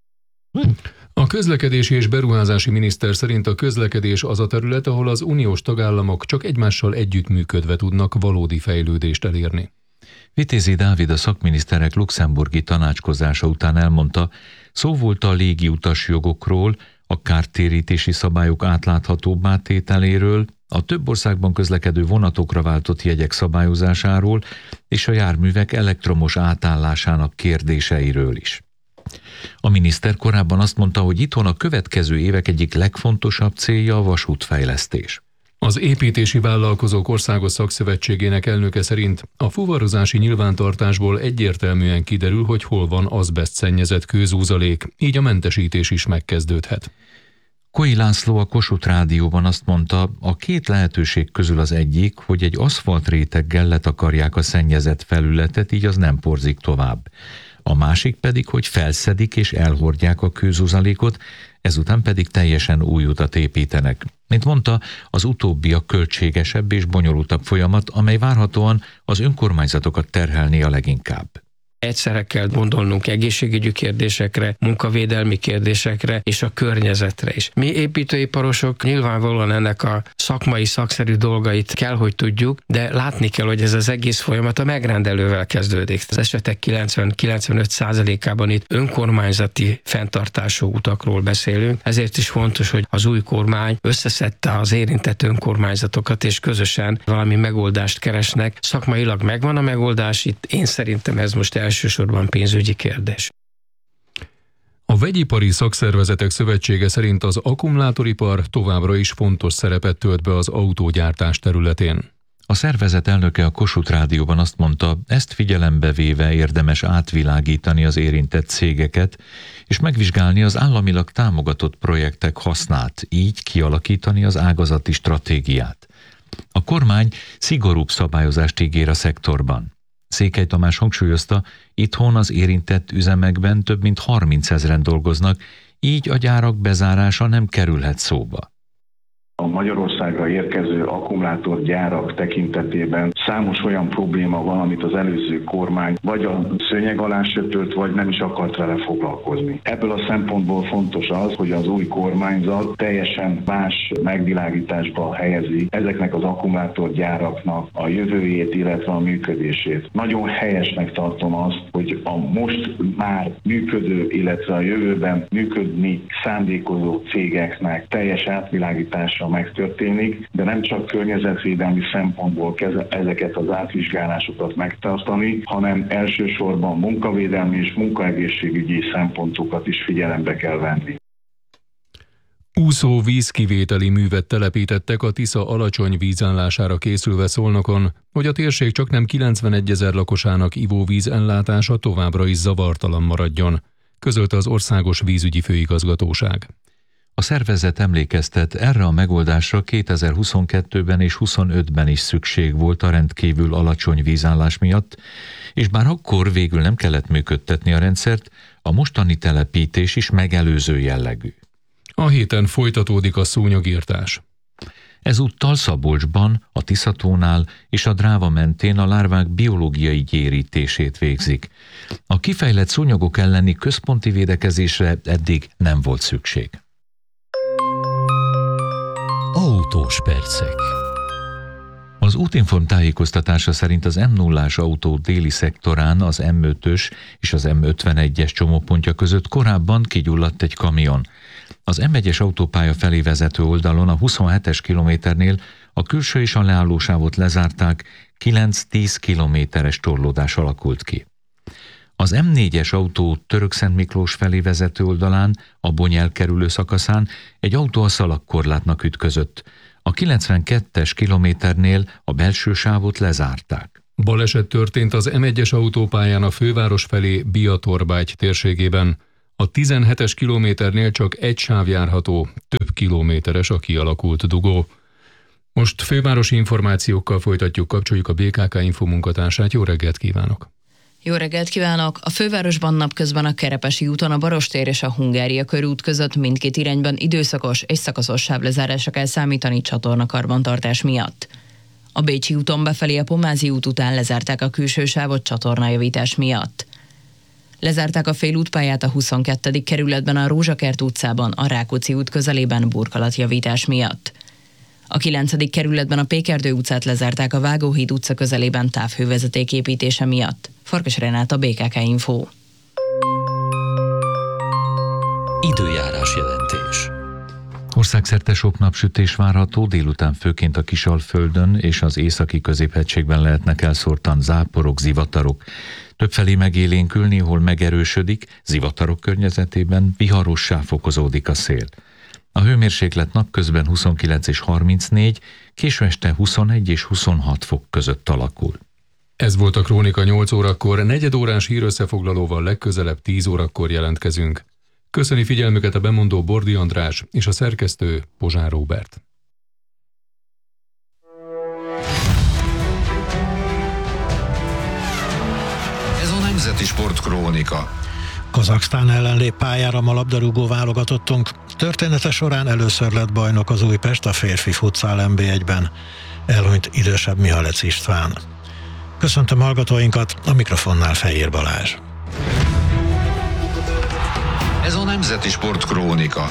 A közlekedési és beruházási miniszter szerint a közlekedés az a terület, ahol az uniós tagállamok csak egymással együttműködve tudnak valódi fejlődést elérni. Vitézi Dávid a szakminiszterek luxemburgi tanácskozása után elmondta, szó volt a légiutas jogokról, a kártérítési szabályok átláthatóbbá tételéről, a több országban közlekedő vonatokra váltott jegyek szabályozásáról és a járművek elektromos átállásának kérdéseiről is. A miniszter korábban azt mondta, hogy itthon a következő évek egyik legfontosabb célja a vasútfejlesztés. Az Építési Vállalkozók Országos Szakszövetségének elnöke szerint a fuvarozási nyilvántartásból egyértelműen kiderül, hogy hol van azbeszt szennyezett kőzúzalék, így a mentesítés is megkezdődhet. Koi László a Kossuth Rádióban azt mondta, a két lehetőség közül az egyik, hogy egy aszfaltréteggel letakarják a szennyezett felületet, így az nem porzik tovább. A másik pedig, hogy felszedik és elhordják a kőzuzalékot, ezután pedig teljesen új utat építenek. Mint mondta, az utóbbi a költségesebb és bonyolultabb folyamat, amely várhatóan az önkormányzatokat terhelné a leginkább. Egyszerre kell gondolnunk egészségügyi kérdésekre, munkavédelmi kérdésekre és a környezetre is. Mi építőiparosok nyilvánvalóan ennek a szakmai, szakszerű dolgait kell, hogy tudjuk, de látni kell, hogy ez az egész folyamat a megrendelővel kezdődik. Az esetek kilencven-kilencvenöt százalékában itt önkormányzati fenntartású utakról beszélünk, ezért is fontos, hogy az új kormány összeszedte az érintett önkormányzatokat, és közösen valami megoldást keresnek. Szakmailag megvan a megoldás, itt én szerintem ez most elsősorban pénzügyi kérdés. A Vegyipari Szakszervezetek Szövetsége szerint az akkumulátoripar továbbra is fontos szerepet tölt be az autógyártás területén. A szervezet elnöke a Kossuth Rádióban azt mondta, ezt figyelembe véve érdemes átvilágítani az érintett cégeket, és megvizsgálni az államilag támogatott projektek hasznát, így kialakítani az ágazati stratégiát. A kormány szigorúbb szabályozást ígér a szektorban. Székely Tamás hangsúlyozta, itthon az érintett üzemekben több mint harmincezren dolgoznak, így a gyárak bezárása nem kerülhet szóba. A Magyarországra érkező akkumulátorgyárak tekintetében számos olyan probléma van, amit az előző kormány vagy a szőnyeg alá söpört, vagy nem is akart vele foglalkozni. Ebből a szempontból fontos az, hogy az új kormányzat teljesen más megvilágításba helyezi ezeknek az akkumulátorgyáraknak a jövőjét, illetve a működését. Nagyon helyesnek tartom azt, hogy a most már működő, illetve a jövőben működni szándékozó cégeknek teljes átvilágítása megtörténik, de nem csak környezetvédelmi szempontból kell ezeket az átvizsgálásokat megtartani, hanem elsősorban munkavédelmi és munkaegészségügyi szempontokat is figyelembe kell venni. Úszó vízkivételi művet telepítettek a Tisza alacsony vízállására készülve Szolnokon, hogy a térség csaknem kilencvenegyezer lakosának ivóvíz ellátása továbbra is zavartalan maradjon, közölte az Országos Vízügyi Főigazgatóság. A szervezet emlékeztet, erre a megoldásra kétezer-huszonkettőben és huszonötben is szükség volt a rendkívül alacsony vízállás miatt, és bár akkor végül nem kellett működtetni a rendszert, a mostani telepítés is megelőző jellegű. A héten folytatódik a szúnyogírtás. Ezúttal Szabolcsban, a Tiszatónál és a Dráva mentén a lárvák biológiai gyérítését végzik. A kifejlett szúnyogok elleni központi védekezésre eddig nem volt szükség. Autós percek. Az Útinform tájékoztatása szerint az em nullás autó déli szektorán az em ötös és az em ötvenegyes csomópontja között korábban kigyulladt egy kamion. Az em egyes autópálya felé vezető oldalon a huszonhetes kilométernél a külső és a leállósávot lezárták, kilenc-tíz kilométeres torlódás alakult ki. Az em négyes autó Törökszentmiklós felé vezető oldalán, a Bony elkerülő szakaszán egy autó a szalagkorlátnak ütközött. A kilencvenkettes kilométernél a belső sávot lezárták. Baleset történt az em egyes autópályán a főváros felé Biatorbágy térségében. A tizenhetes kilométernél csak egy sáv járható, több kilométeres a kialakult dugó. Most fővárosi információkkal folytatjuk, kapcsoljuk a bé ká ká Info munkatársát. Jó reggelt kívánok! Jó reggelt kívánok! A fővárosban napközben a Kerepesi úton a Barostér és a Hungária körút között mindkét irányban időszakos és szakaszos sávlezárásra kell számítani csatornakarbantartás miatt. A Bécsi úton befelé a Pomázi út után lezárták a külső sávot csatornajavítás miatt. Lezárták a félútpályát a huszonkettedik kerületben a Rózsakert utcában, a Rákóczi út közelében burkolatjavítás miatt. A kilencedik kerületben a Pékerdő utcát lezárták a Vágóhíd utca közelében távhővezeték építése miatt. Farkas Renáta, bé ká ká Info. Időjárás jelentés. Országszerte sok napsütés várható, délután főként a Kisalföldön és az északi középhegységben lehetnek elszórtan záporok, zivatarok. Többfelé megélénkül, néhol megerősödik, zivatarok környezetében viharossá fokozódik a szél. A hőmérséklet napközben huszonkilenc és harmincnégy, késő este huszonegy és huszonhat fok között alakul. Ez volt a Krónika nyolc órakor, negyed órás hírösszefoglalóval legközelebb tíz órakor jelentkezünk. Köszöni figyelmüket a bemondó Bordi András és a szerkesztő Pozsár Róbert. Ez a Nemzeti Sport Krónika. Kazaksztán ellen lép pályára ma labdarúgó válogatottunk. Története során először lett bajnok az Újpest a férfi futszál en bé egyben. Elhunyt idősebb Mihalec István. Köszöntöm hallgatóinkat, a mikrofonnál Fejér Balázs. Ez a Nemzeti Sport Krónika.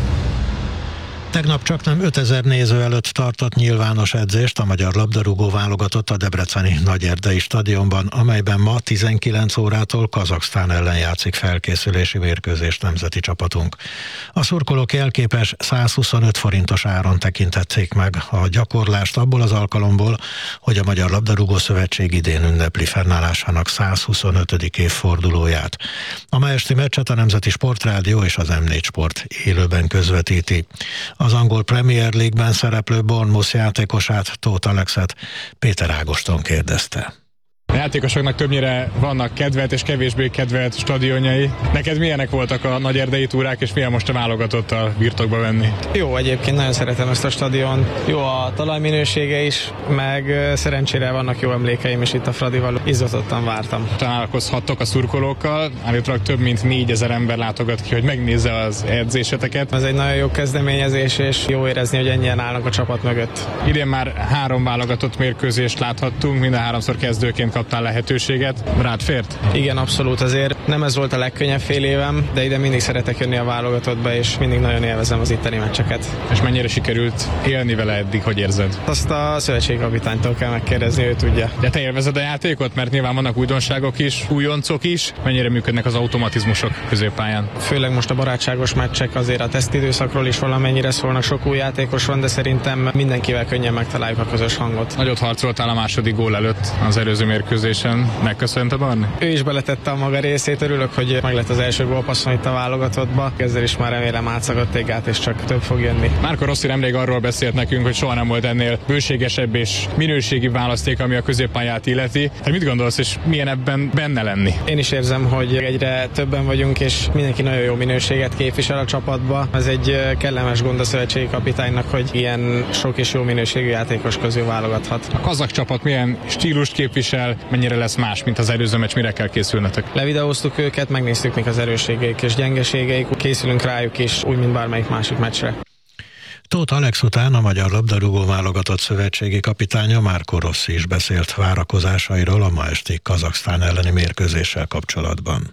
Tegnap csaknem ötezer néző előtt tartott nyilvános edzést a magyar labdarúgó válogatott a debreceni Nagyerdei stadionban, amelyben ma tizenkilenc órától Kazaksztán ellen játszik felkészülési mérkőzést nemzeti csapatunk. A szurkolók jelképes százhuszonöt forintos áron tekintették meg a gyakorlást abból az alkalomból, hogy a Magyar Labdarúgó Szövetség idén ünnepli fennállásának százhuszonötödik évfordulóját. A ma esti meccset a Nemzeti Sportrádió és az em négy Sport élőben közvetíti. Az angol Premier League-ben szereplő Bournemouth játékosát, Tóth Alexet Péter Ágoston kérdezte. A játékosoknak többnyire vannak kedvelt és kevésbé kedvelt stadionjai. Neked milyenek voltak a nagyerdei túrák, és milyen most a válogatottal birtokba venni? Jó, egyébként nagyon szeretem ezt a stadion. Jó a talajminősége is, meg szerencsére vannak jó emlékeim is itt a Fradival. Izzatottan vártam. Találkozhattok a szurkolókkal, állítólag több mint négyezer ember látogat ki, hogy megnézze az edzéseteket. Ez egy nagyon jó kezdeményezés, és jó érezni, hogy ennyien állnak a csapat mögött. Idén már három válogatott mérkőzést láthattunk, minden háromszor kezdőként kaptál lehetőséget. Rád fért? Igen, abszolút, azért nem ez volt a legkönnyebb fél évem, de ide mindig szeretek jönni a válogatottba, és mindig nagyon élvezem az itteni meccseket. És mennyire sikerült élni vele eddig, hogy érzed? Azt a szövetségi kapitánytól kell megkérdezni, ő tudja. De te élvezed a játékot? Mert nyilván vannak újdonságok is, újoncok is. Mennyire működnek az automatizmusok középpályán? Főleg most a barátságos meccsek, azért a tesztidőszakról is valamennyire szólnak, sok új játékos van, de szerintem mindenkivel könnyen megtaláljuk a közös hangot. Nagyot harcoltál a második gól előtt az előző mérkőzésen. Megköszönte Barni? Ő is beletette a maga részét, örülök, hogy meg lett az első gólpasszon itt a válogatottba. Ezzel is már remélem átszagadt egy gát, és csak több fog jönni. Márko Rossi nemrég arról beszélt nekünk, hogy soha nem volt ennél bőségesebb és minőségi választék, ami a középpályát illeti. Hát mit gondolsz, és milyen ebben benne lenni? Én is érzem, hogy egyre többen vagyunk, és mindenki nagyon jó minőséget képvisel a csapatba. Ez egy kellemes gond a szövetségi kapitánynak, hogy ilyen sok és jó minőségű játékos közül válogathat. A kazak csapat milyen stílust képvisel, mennyire lesz más, mint az előző meccs, mire kell készülnetek? Levideóztuk őket, megnéztük, mik az erősségeik és gyengeségeik, készülünk rájuk is, úgy, mint bármelyik másik meccsre. Tóth Alex után a Magyar Labdarúgó Válogatott szövetségi kapitánya Márko Rossi is beszélt várakozásairól a ma esti Kazaksztán elleni mérkőzéssel kapcsolatban.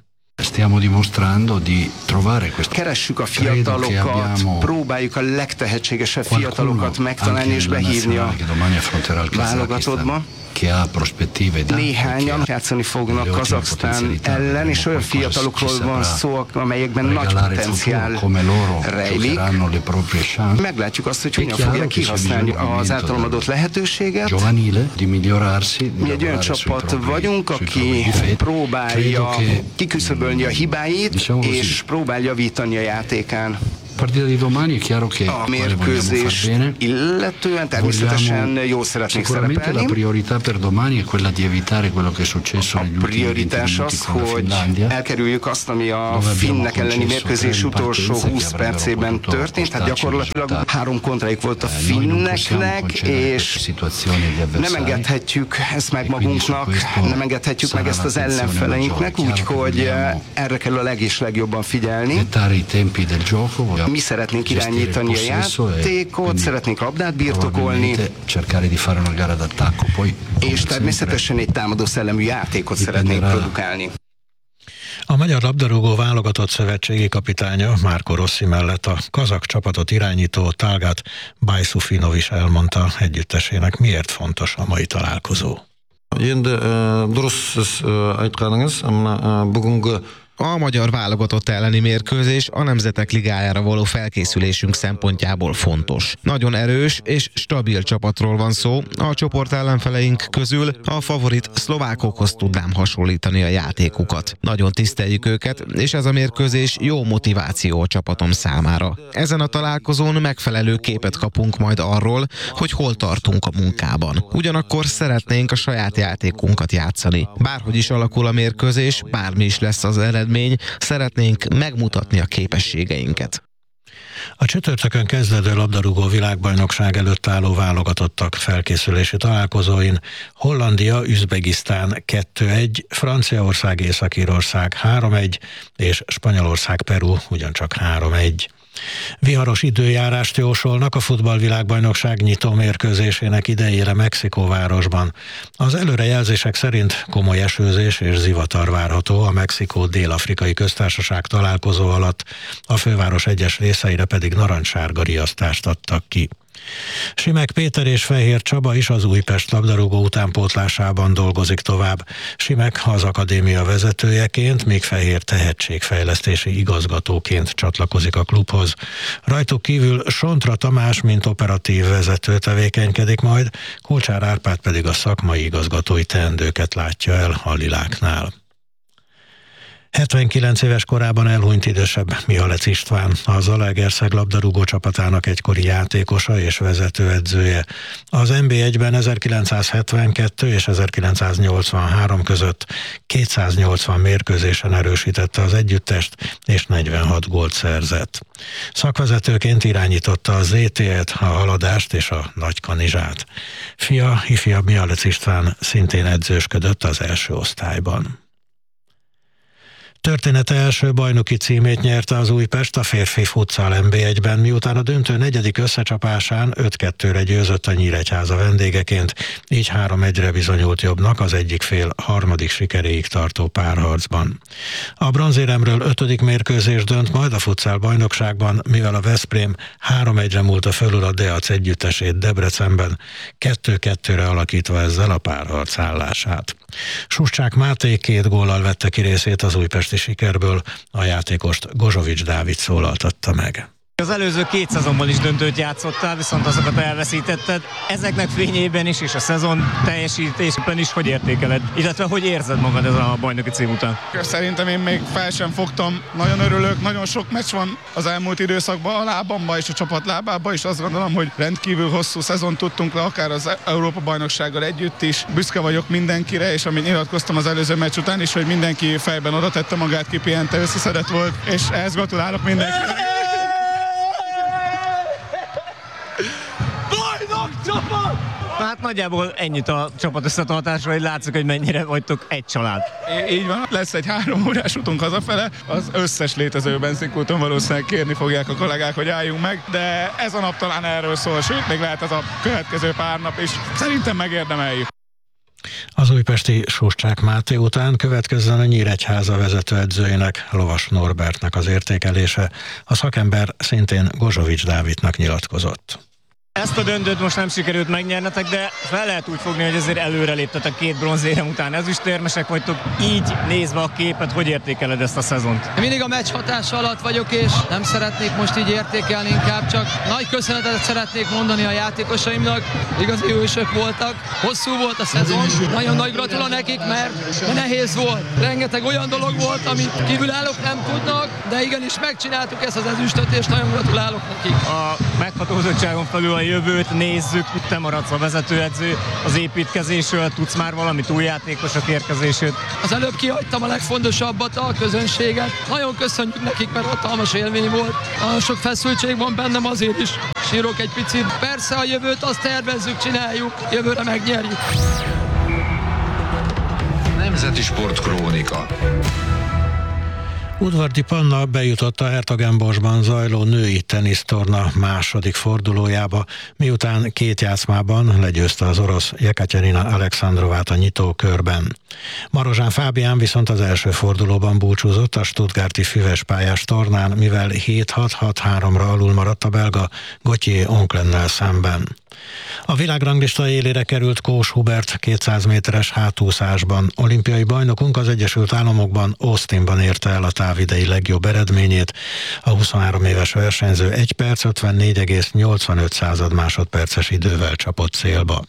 Stiamo dimostrando di trovare questa. Keressük a fiatalokat, próbáljuk a legtehetségesebb fiatalokat megtalálni és behívni a válogatottba. Néhányan játszani fognak Kazaksztán ellen, és olyan fiatalokról van szó, amelyekben nagy potenciál rejlik. Meglátjuk azt, hogy hogyan fogják kihasználni az általam adott lehetőséget. Mi egy olyan csapat vagyunk, aki próbálja kiküszöbölni a hibáit, és próbál javítani a játékán. A mérkőzés illetően természetesen jól szeretnék szerepelni. A prioritás az, hogy elkerüljük azt, ami a finnek elleni mérkőzés utolsó húsz percében történt. Hát gyakorlatilag három kontrájuk volt a finneknek, és nem engedhetjük ezt meg magunknak, nem engedhetjük meg ezt az ellenfeleinknek, úgyhogy erre kell a leg és legjobban figyelni. Mi szeretnénk irányítani a játékot, szeretnénk labdát birtokolni, és természetesen egy támadó szellemű játékot szeretnénk produkálni. A magyar labdarúgó válogatott szövetségi kapitánya Márko Rossi mellett a kazak csapatot irányító Talgat Bajsufinovic is elmondta együttesének, miért fontos a mai találkozó. A magyar válogatott elleni mérkőzés a Nemzetek Ligájára való felkészülésünk szempontjából fontos. Nagyon erős és stabil csapatról van szó. A csoport ellenfeleink közül a favorit szlovákokhoz tudnám hasonlítani a játékukat. Nagyon tiszteljük őket, és ez a mérkőzés jó motiváció a csapatom számára. Ezen a találkozón megfelelő képet kapunk majd arról, hogy hol tartunk a munkában. Ugyanakkor szeretnénk a saját játékunkat játszani. Bárhogy is alakul a mérkőzés, bármi is lesz az eredmény, szeretnénk megmutatni a képességeinket. A csütörtökön kezdődő labdarúgó világbajnokság előtt álló válogatottak felkészülési találkozóin Hollandia, Üzbegisztán kettő egy, Franciaország, Észak-Írország három egy és Spanyolország, Peru ugyancsak három egy. Viharos időjárást jósolnak a futballvilágbajnokság nyitó mérkőzésének idejére Mexikóvárosban. Az előrejelzések szerint komoly esőzés és zivatar várható a Mexikó Dél-Afrikai Köztársaság találkozó alatt, a főváros egyes részeire pedig narancssárga riasztást adtak ki. Simek Péter és Fehér Csaba is az Újpest labdarúgó utánpótlásában dolgozik tovább. Simek az akadémia vezetőjeként, míg Fehér tehetségfejlesztési igazgatóként csatlakozik a klubhoz. Rajtuk kívül Sontra Tamás, mint operatív vezető tevékenykedik majd, Kulcsár Árpád pedig a szakmai igazgatói teendőket látja el a Liláknál. hetvenkilenc éves korában elhunyt idősebb Mihalec István, a Zalaegerszeg labdarúgó csapatának egykori játékosa és vezetőedzője. Az en bé egyben ezerkilencszázhetvenkettő és ezerkilencszáznyolcvanhárom között kétszáznyolcvan mérkőzésen erősítette az együttest, és negyvenhat gólt szerzett. Szakvezetőként irányította a zé té et, a Haladást és a Nagykanizsát. Fia, ifjabb Mihalec István szintén edzősködött az első osztályban. Története első bajnoki címét nyerte az Újpest a férfi futsal en bé egyben, miután a döntő negyedik összecsapásán öt kettőre győzött a Nyíregyháza vendégeként, így három egyre bizonyult jobbnak az egyik fél harmadik sikeréig tartó párharcban. A bronzéremről ötödik mérkőzés dönt majd a futsal bajnokságban, mivel a Veszprém három egyre múlta fölül a Deac együttesét Debrecenben, kettő kettőre alakítva ezzel a párharc állását. Suscsák Máté két góllal vette ki részét az újpesti sikerből, a játékost Gozsovics Dávid szólaltatta meg. Az előző két szezonban is döntőt játszottál, viszont azokat elveszítetted. Ezeknek fényében is, és a szezon teljesítésben is hogy értékeled? Illetve hogy érzed magad ezen a bajnoki cím után? Szerintem én még fel sem fogtam. Nagyon örülök, nagyon sok meccs van az elmúlt időszakban a lábamba és a csapat lábába, és azt gondolom, hogy rendkívül hosszú szezon tudtunk le, akár az Európa-bajnoksággal együtt is. Büszke vagyok mindenkire, és amit nyilatkoztam az előző meccs után is, hogy mindenki fejben oda tette magát, kipihente, összeszedett volt, és ehhez gratulálok mindenkinek. Hát nagyjából ennyit a csapat összetartásra, hogy látszik, hogy mennyire vagytok egy család. É, így van, lesz egy három órás utunk hazafele, az összes létező benzinkúton valószínűleg kérni fogják a kollégák, hogy álljunk meg, de ez a nap talán erről szól, sőt, még lehet ez a következő pár nap is. Szerintem megérdemeljük. Az újpesti Suscsák Máté után következzen a Nyíregyháza vezetőedzőjének, Lovas Norbertnek az értékelése. A szakember szintén Gozsovics Dávidnak nyilatkozott. Ezt a döntőt most nem sikerült megnyernetek, de fel lehet úgy fogni, hogy azért előre léptetek két bronzérem után. Ezüstérmesek vagytok, így nézve a képet, hogy értékeled ezt a szezont? Mindig a meccs hatása alatt vagyok, és nem szeretnék most így értékelni, inkább csak nagy köszönetet szeretnék mondani a játékosaimnak. Igazi hősök voltak, hosszú volt a szezon, nagyon nagy gratula nekik, mert nehéz volt. Rengeteg olyan dolog volt, amit kívülállók nem tudnak, de igenis megcsináltuk ezt az ezüstöt, és nagyon gratulálok nekik. A meghatózottságon felül a jövőt nézzük, te maradsz a vezetőedző, az építkezésről tudsz már valamit, új játékosok érkezését? Az előbb kihagytam a legfontosabbat, a közönséget. Nagyon köszönjük nekik, mert hatalmas élmény volt. Nagyon sok feszültség van bennem, azért is sírok egy picit. Persze a jövőt azt tervezzük, csináljuk, jövőre megnyerjük. Nemzeti Sportkrónika. Udvardi Panna bejutott a Hertogenboschban zajló női tenisztorna második fordulójába, miután két játszmában legyőzte az orosz Jekaterina Alexandrovát a nyitókörben. Marozsán Fábián viszont az első fordulóban búcsúzott a stuttgarti füvespályás tornán, mivel hét hat hat háromra alul maradt a belga Gauthier Onklennel szemben. A világranglista élére került Kós Hubert kétszáz méteres hátúszásban. Olimpiai bajnokunk az Egyesült Államokban, Austinban érte el a távidei legjobb eredményét. A huszonhárom éves versenyző egy perc ötvennégy egész nyolcvanöt másodperces idővel csapott célba.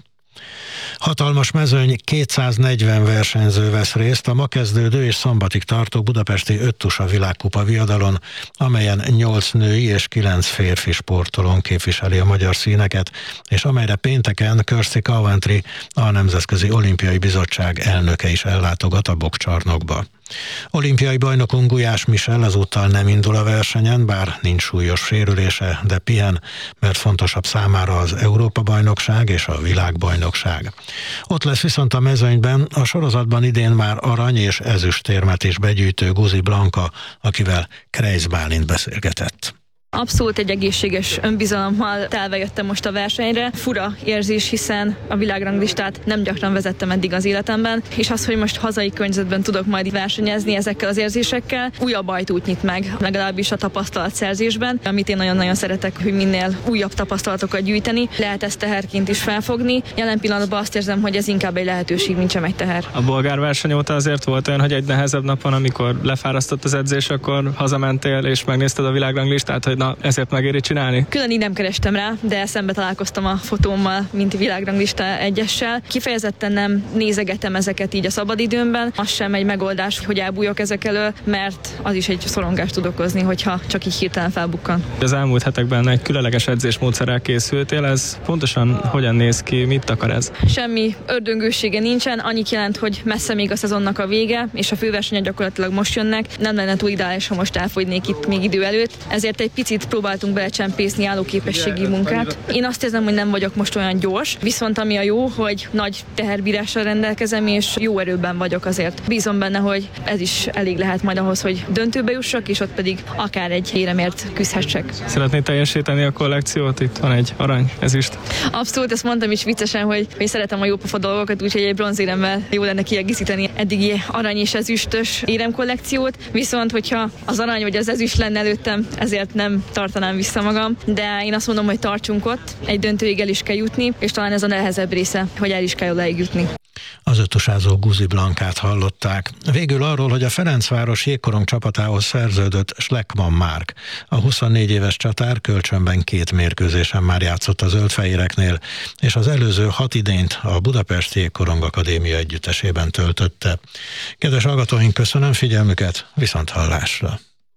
Hatalmas mezőny, kétszáznegyven versenyző vesz részt a ma kezdődő és szombatig tartó budapesti öttusa világkupa viadalon, amelyen nyolc női és kilenc férfi sportolón képviseli a magyar színeket, és amelyre pénteken Kirsty Coventry, a Nemzetközi Olimpiai Bizottság elnöke is ellátogat a boxcsarnokba. Olimpiai bajnokunk Gulyás Michel ezúttal nem indul a versenyen, bár nincs súlyos sérülése, de pihen, mert fontosabb számára az Európa-bajnokság és a világbajnokság. Ott lesz viszont a mezőnyben a sorozatban idén már arany és ezüstérmet is begyűjtő Guzi Blanka, akivel Krejsz Bálint beszélgetett. Abszolút egy egészséges önbizalommal telve jöttem most a versenyre. Fura érzés, hiszen a világranglistát nem gyakran vezettem eddig az életemben, és az, hogy most hazai környezetben tudok majd versenyezni ezekkel az érzésekkel, újabb ajtót nyit meg, legalábbis a tapasztalatszerzésben, amit én nagyon-nagyon szeretek, hogy minél újabb tapasztalatokat gyűjteni. Lehet ezt teherként is felfogni. Jelen pillanatban azt érzem, hogy ez inkább egy lehetőség, mint sem egy teher. A bolgár verseny óta azért volt olyan, hogy egy nehezebb napon, amikor lefárasztott az edzés, akkor hazamentél és megnézted a világranglistát, hogy na, ezért megéri csinálni? Külön így nem kerestem rá, de szembe találkoztam a fotómmal, mint világranglista egyessel. Kifejezetten nem nézegetem ezeket így a szabadidőmben. Az sem egy megoldás, hogy elbújok ezek elől, mert az is egy szorongást tud okozni, hogyha csak így hirtelen felbukkan. Az elmúlt hetekben egy különleges edzésmódszerrel készültél, ez pontosan hogyan néz ki, mit akar ez? Semmi ördöngősége nincsen, annyit jelent, hogy messze még a szezonnak a vége, és a főversenyek gyakorlatilag most jönnek. Nem lenne túl ideális, ha most elfogynék itt még idő előtt. Ezért egy picit próbáltunk belecsempészni állóképességi munkát. Én azt érzem, hogy nem vagyok most olyan gyors, viszont ami a jó, hogy nagy teherbírással rendelkezem, és jó erőben vagyok azért. Bízom benne, hogy ez is elég lehet majd ahhoz, hogy döntőbe jussak, és ott pedig akár egy éremért küzdhessek. Szeretnéd teljesíteni a kollekciót? Itt van egy arany, ezüst. Abszolút, ezt mondtam is viccesen, hogy én szeretem a jópofa dolgokat, úgyhogy egy bronzéremmel jó lenne kiegészíteni eddigi arany és ezüstös éremkollekciót, viszont hogyha az arany vagy az ezüst lenne előttem, ezért nem tartanám vissza magam, de én azt mondom, hogy tartsunk ott, egy döntőig el is kell jutni, és talán ez a nehezebb része, hogy el is kell odáig jutni. Az öttusázó Guzi Blankát hallották. Végül arról, hogy a Ferencváros jégkorong csapatához szerződött Schleckmann Márk. A huszonnégy éves csatár kölcsönben két mérkőzésen már játszott a zöldfehéreknél, és az előző hat idényt a Budapesti Jégkorong Akadémia együttesében töltötte. Kedves hallgatóink, köszönöm figyelmüket, viszont hallásra!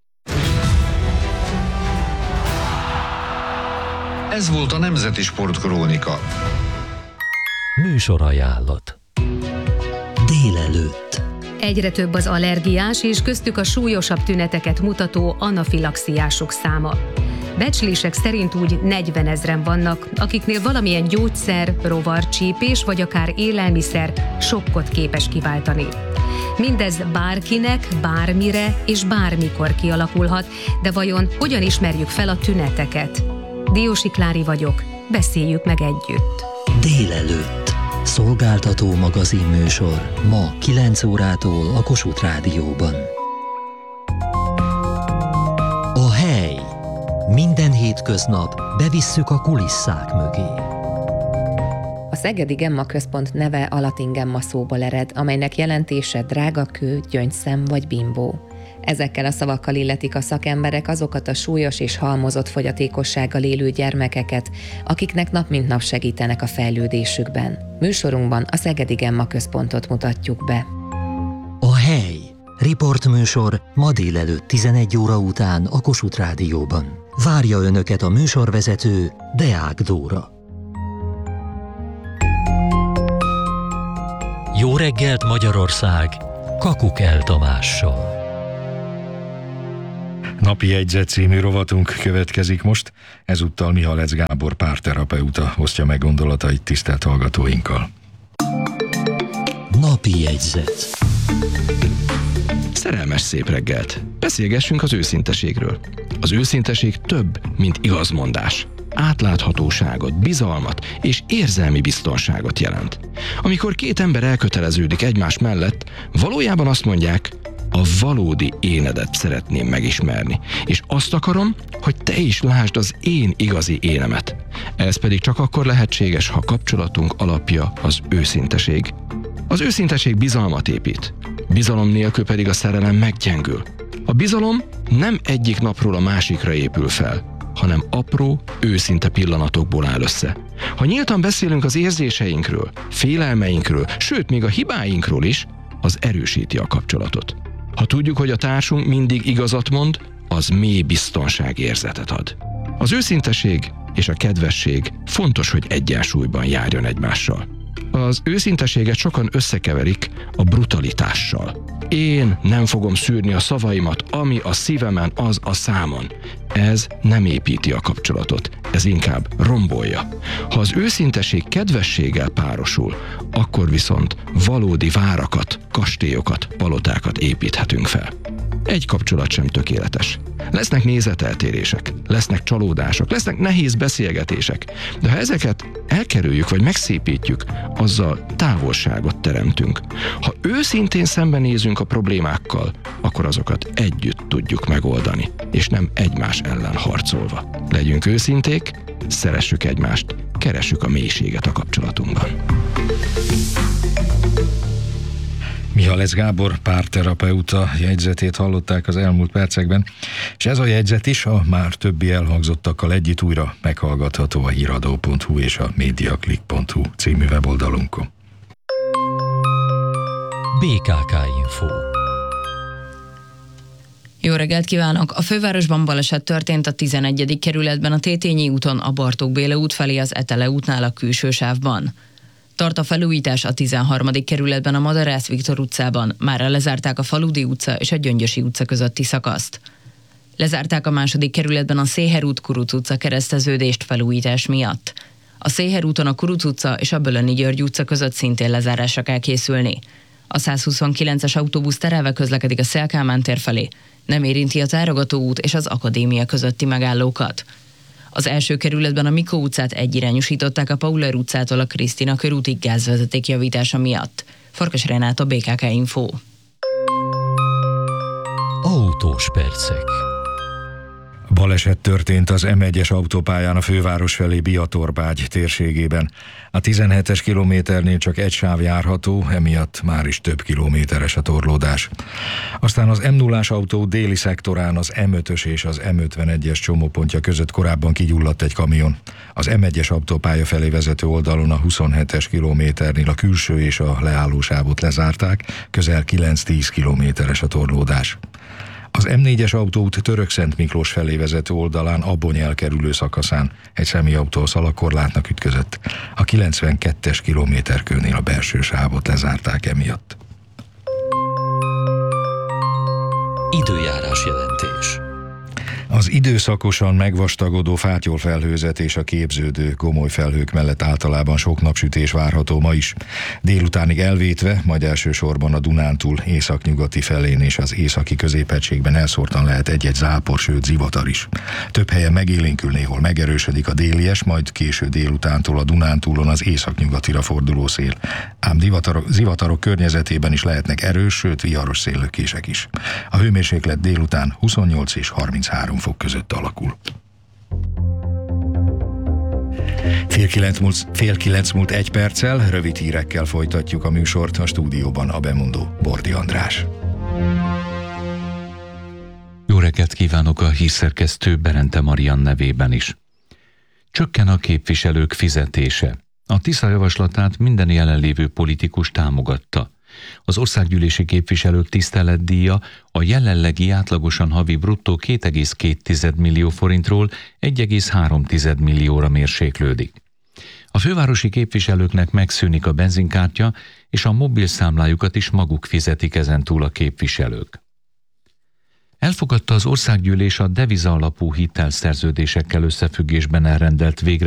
Ez volt a Nemzeti Sportkrónika. Műsorajánlat. Délelőtt. Egyre több az allergiás és köztük a súlyosabb tüneteket mutató anafilaxiások száma. Becslések szerint úgy negyvenezren vannak, akiknél valamilyen gyógyszer, rovarcsípés vagy akár élelmiszer sokkot képes kiváltani. Mindez bárkinek, bármire és bármikor kialakulhat, de vajon hogyan ismerjük fel a tüneteket? Diósi Klári vagyok, beszéljük meg együtt. Délelőtt. Szolgáltató magazinműsor ma kilenc órától a Kossuth Rádióban. A hely. Minden hétköznap bevisszük a kulisszák mögé. A Szegedi Gemma Központ neve a latin gemma szóból ered, amelynek jelentése drága kő, gyöngyszem vagy bimbó. Ezekkel a szavakkal illetik a szakemberek azokat a súlyos és halmozott fogyatékossággal élő gyermekeket, akiknek nap mint nap segítenek a fejlődésükben. Műsorunkban a Szegedi Gemma Központot mutatjuk be. A hely. Riportműsor ma délelőtt tizenegy óra után a Kossuth Rádióban. Várja Önöket a műsorvezető, Deák Dóra. Jó reggelt Magyarország! Kakukell Tamással. Napi jegyzet című rovatunk következik most. Ezúttal Mihalec Gábor párterapeuta osztja meg gondolatait tisztelt hallgatóinkkal. Napi jegyzet. Szerelmes szép reggelt! Beszélgessünk az őszinteségről. Az őszinteség több, mint igazmondás. Átláthatóságot, bizalmat és érzelmi biztonságot jelent. Amikor két ember elköteleződik egymás mellett, valójában azt mondják, a valódi énedet szeretném megismerni, és azt akarom, hogy te is lásd az én igazi énemet. Ez pedig csak akkor lehetséges, ha kapcsolatunk alapja az őszinteség. Az őszinteség bizalmat épít, bizalom nélkül pedig a szerelem meggyengül. A bizalom nem egyik napról a másikra épül fel, hanem apró, őszinte pillanatokból áll össze. Ha nyíltan beszélünk az érzéseinkről, félelmeinkről, sőt még a hibáinkról is, az erősíti a kapcsolatot. Ha tudjuk, hogy a társunk mindig igazat mond, az mély biztonságérzetet ad. Az őszinteség és a kedvesség fontos, hogy egyensúlyban járjon egymással. Az őszinteséget sokan összekeverik a brutalitással. Én nem fogom szűrni a szavaimat, ami a szívemen, az a számon. Ez nem építi a kapcsolatot, ez inkább rombolja. Ha az őszinteség kedvességgel párosul, akkor viszont valódi várakat, kastélyokat, palotákat építhetünk fel. Egy kapcsolat sem tökéletes. Lesznek nézeteltérések, lesznek csalódások, lesznek nehéz beszélgetések, de ha ezeket elkerüljük vagy megszépítjük, azzal távolságot teremtünk. Ha őszintén szembenézünk a problémákkal, akkor azokat együtt tudjuk megoldani, és nem egymás ellen harcolva. Legyünk őszinték, szeressük egymást, keressük a mélységet a kapcsolatunkban. Mihalec Gábor párterapeuta jegyzetét hallották az elmúlt percekben, és ez a jegyzet is a már többi elhangzottakkal együtt újra meghallgatható a híradó pont hu és a mediaclick pont hu című weboldalunkon. bé ká ká Info. Jó reggelt kívánok! A fővárosban baleset történt a tizenegyedik kerületben a Tétényi úton a Bartók Béla út felé az Etele útnál a külső sávban. Tart a felújítás a tizenharmadik kerületben a Madarász Viktor utcában, mára lezárták a Faludi utca és a Gyöngyösi utca közötti szakaszt. Lezárták a második kerületben a Széher út Kuruc utca kereszteződést felújítás miatt. A Széher úton a Kuruc utca és a Bölöni György utca között szintén lezárásra kell készülni. A százhuszonkilences autóbusz terelve közlekedik a Széll Kálmán tér felé, nem érinti a Tárogató út és az Akadémia közötti megállókat. Az első kerületben a Mikó utcát egyirányosították a Pauler utcától a Krisztina körútig gázvezeték javítása miatt. Farkas Renáta, bé ká ká Info. Autós percek. Baleset történt az em egyes autópályán a főváros felé Biatorbágy térségében. A tizenhetes kilométernél csak egy sáv járható, emiatt már is több kilométeres a torlódás. Aztán az em nullás autó déli szektorán az em ötös és az em ötvenegyes csomópontja között korábban kigyulladt egy kamion. Az em egyes autópálya felé vezető oldalon a huszonhetes kilométernél a külső és a leállósávot lezárták, közel kilenc-tíz kilométeres a torlódás. Az em négyes autóút Törökszent Miklós felé vezető oldalán Abony elkerülő szakaszán egy személyautó a szalagkorlátnak ütközött. A kilencvenkettes kilométerkőnél a belső sávot lezárták emiatt. Időjárás jelentés. Az időszakosan megvastagodó fátyolfelhőzet és a képződő gomoly felhők mellett általában sok napsütés várható ma is. Délutánig elvétve, majd elsősorban a Dunántúl északnyugati felén és az északi középhegységben elszórtan lehet egy-egy zápor, sőt zivatar is. Több helyen megélénkül, néhol megerősödik a délies, majd késő délutántól a Dunántúlon az északnyugatira forduló szél. Ám zivatarok, zivatarok környezetében is lehetnek erős, sőt viharos széllökések is. A hőmérséklet délután huszonnyolc és harminchárom fok között alakul. Fél kilenc, múlt, fél kilenc múlt egy perccel, rövid hírekkel folytatjuk a műsort, a stúdióban a bemondó Bordi András. Jó reggelt kívánok a hírszerkesztő Berente Marian nevében is. Csökken a képviselők fizetése. A Tisza javaslatát minden jelenlévő politikus támogatta. Az országgyűlési képviselők tiszteletdíja a jelenlegi átlagosan havi bruttó két egész két millió forintról egy egész három millióra mérséklődik. A fővárosi képviselőknek megszűnik a benzinkártya, és a mobilszámlájukat is maguk fizetik ezentúl a képviselők. Elfogadta az országgyűlés a deviza alapú hitelszerződésekkel összefüggésben elrendelt végre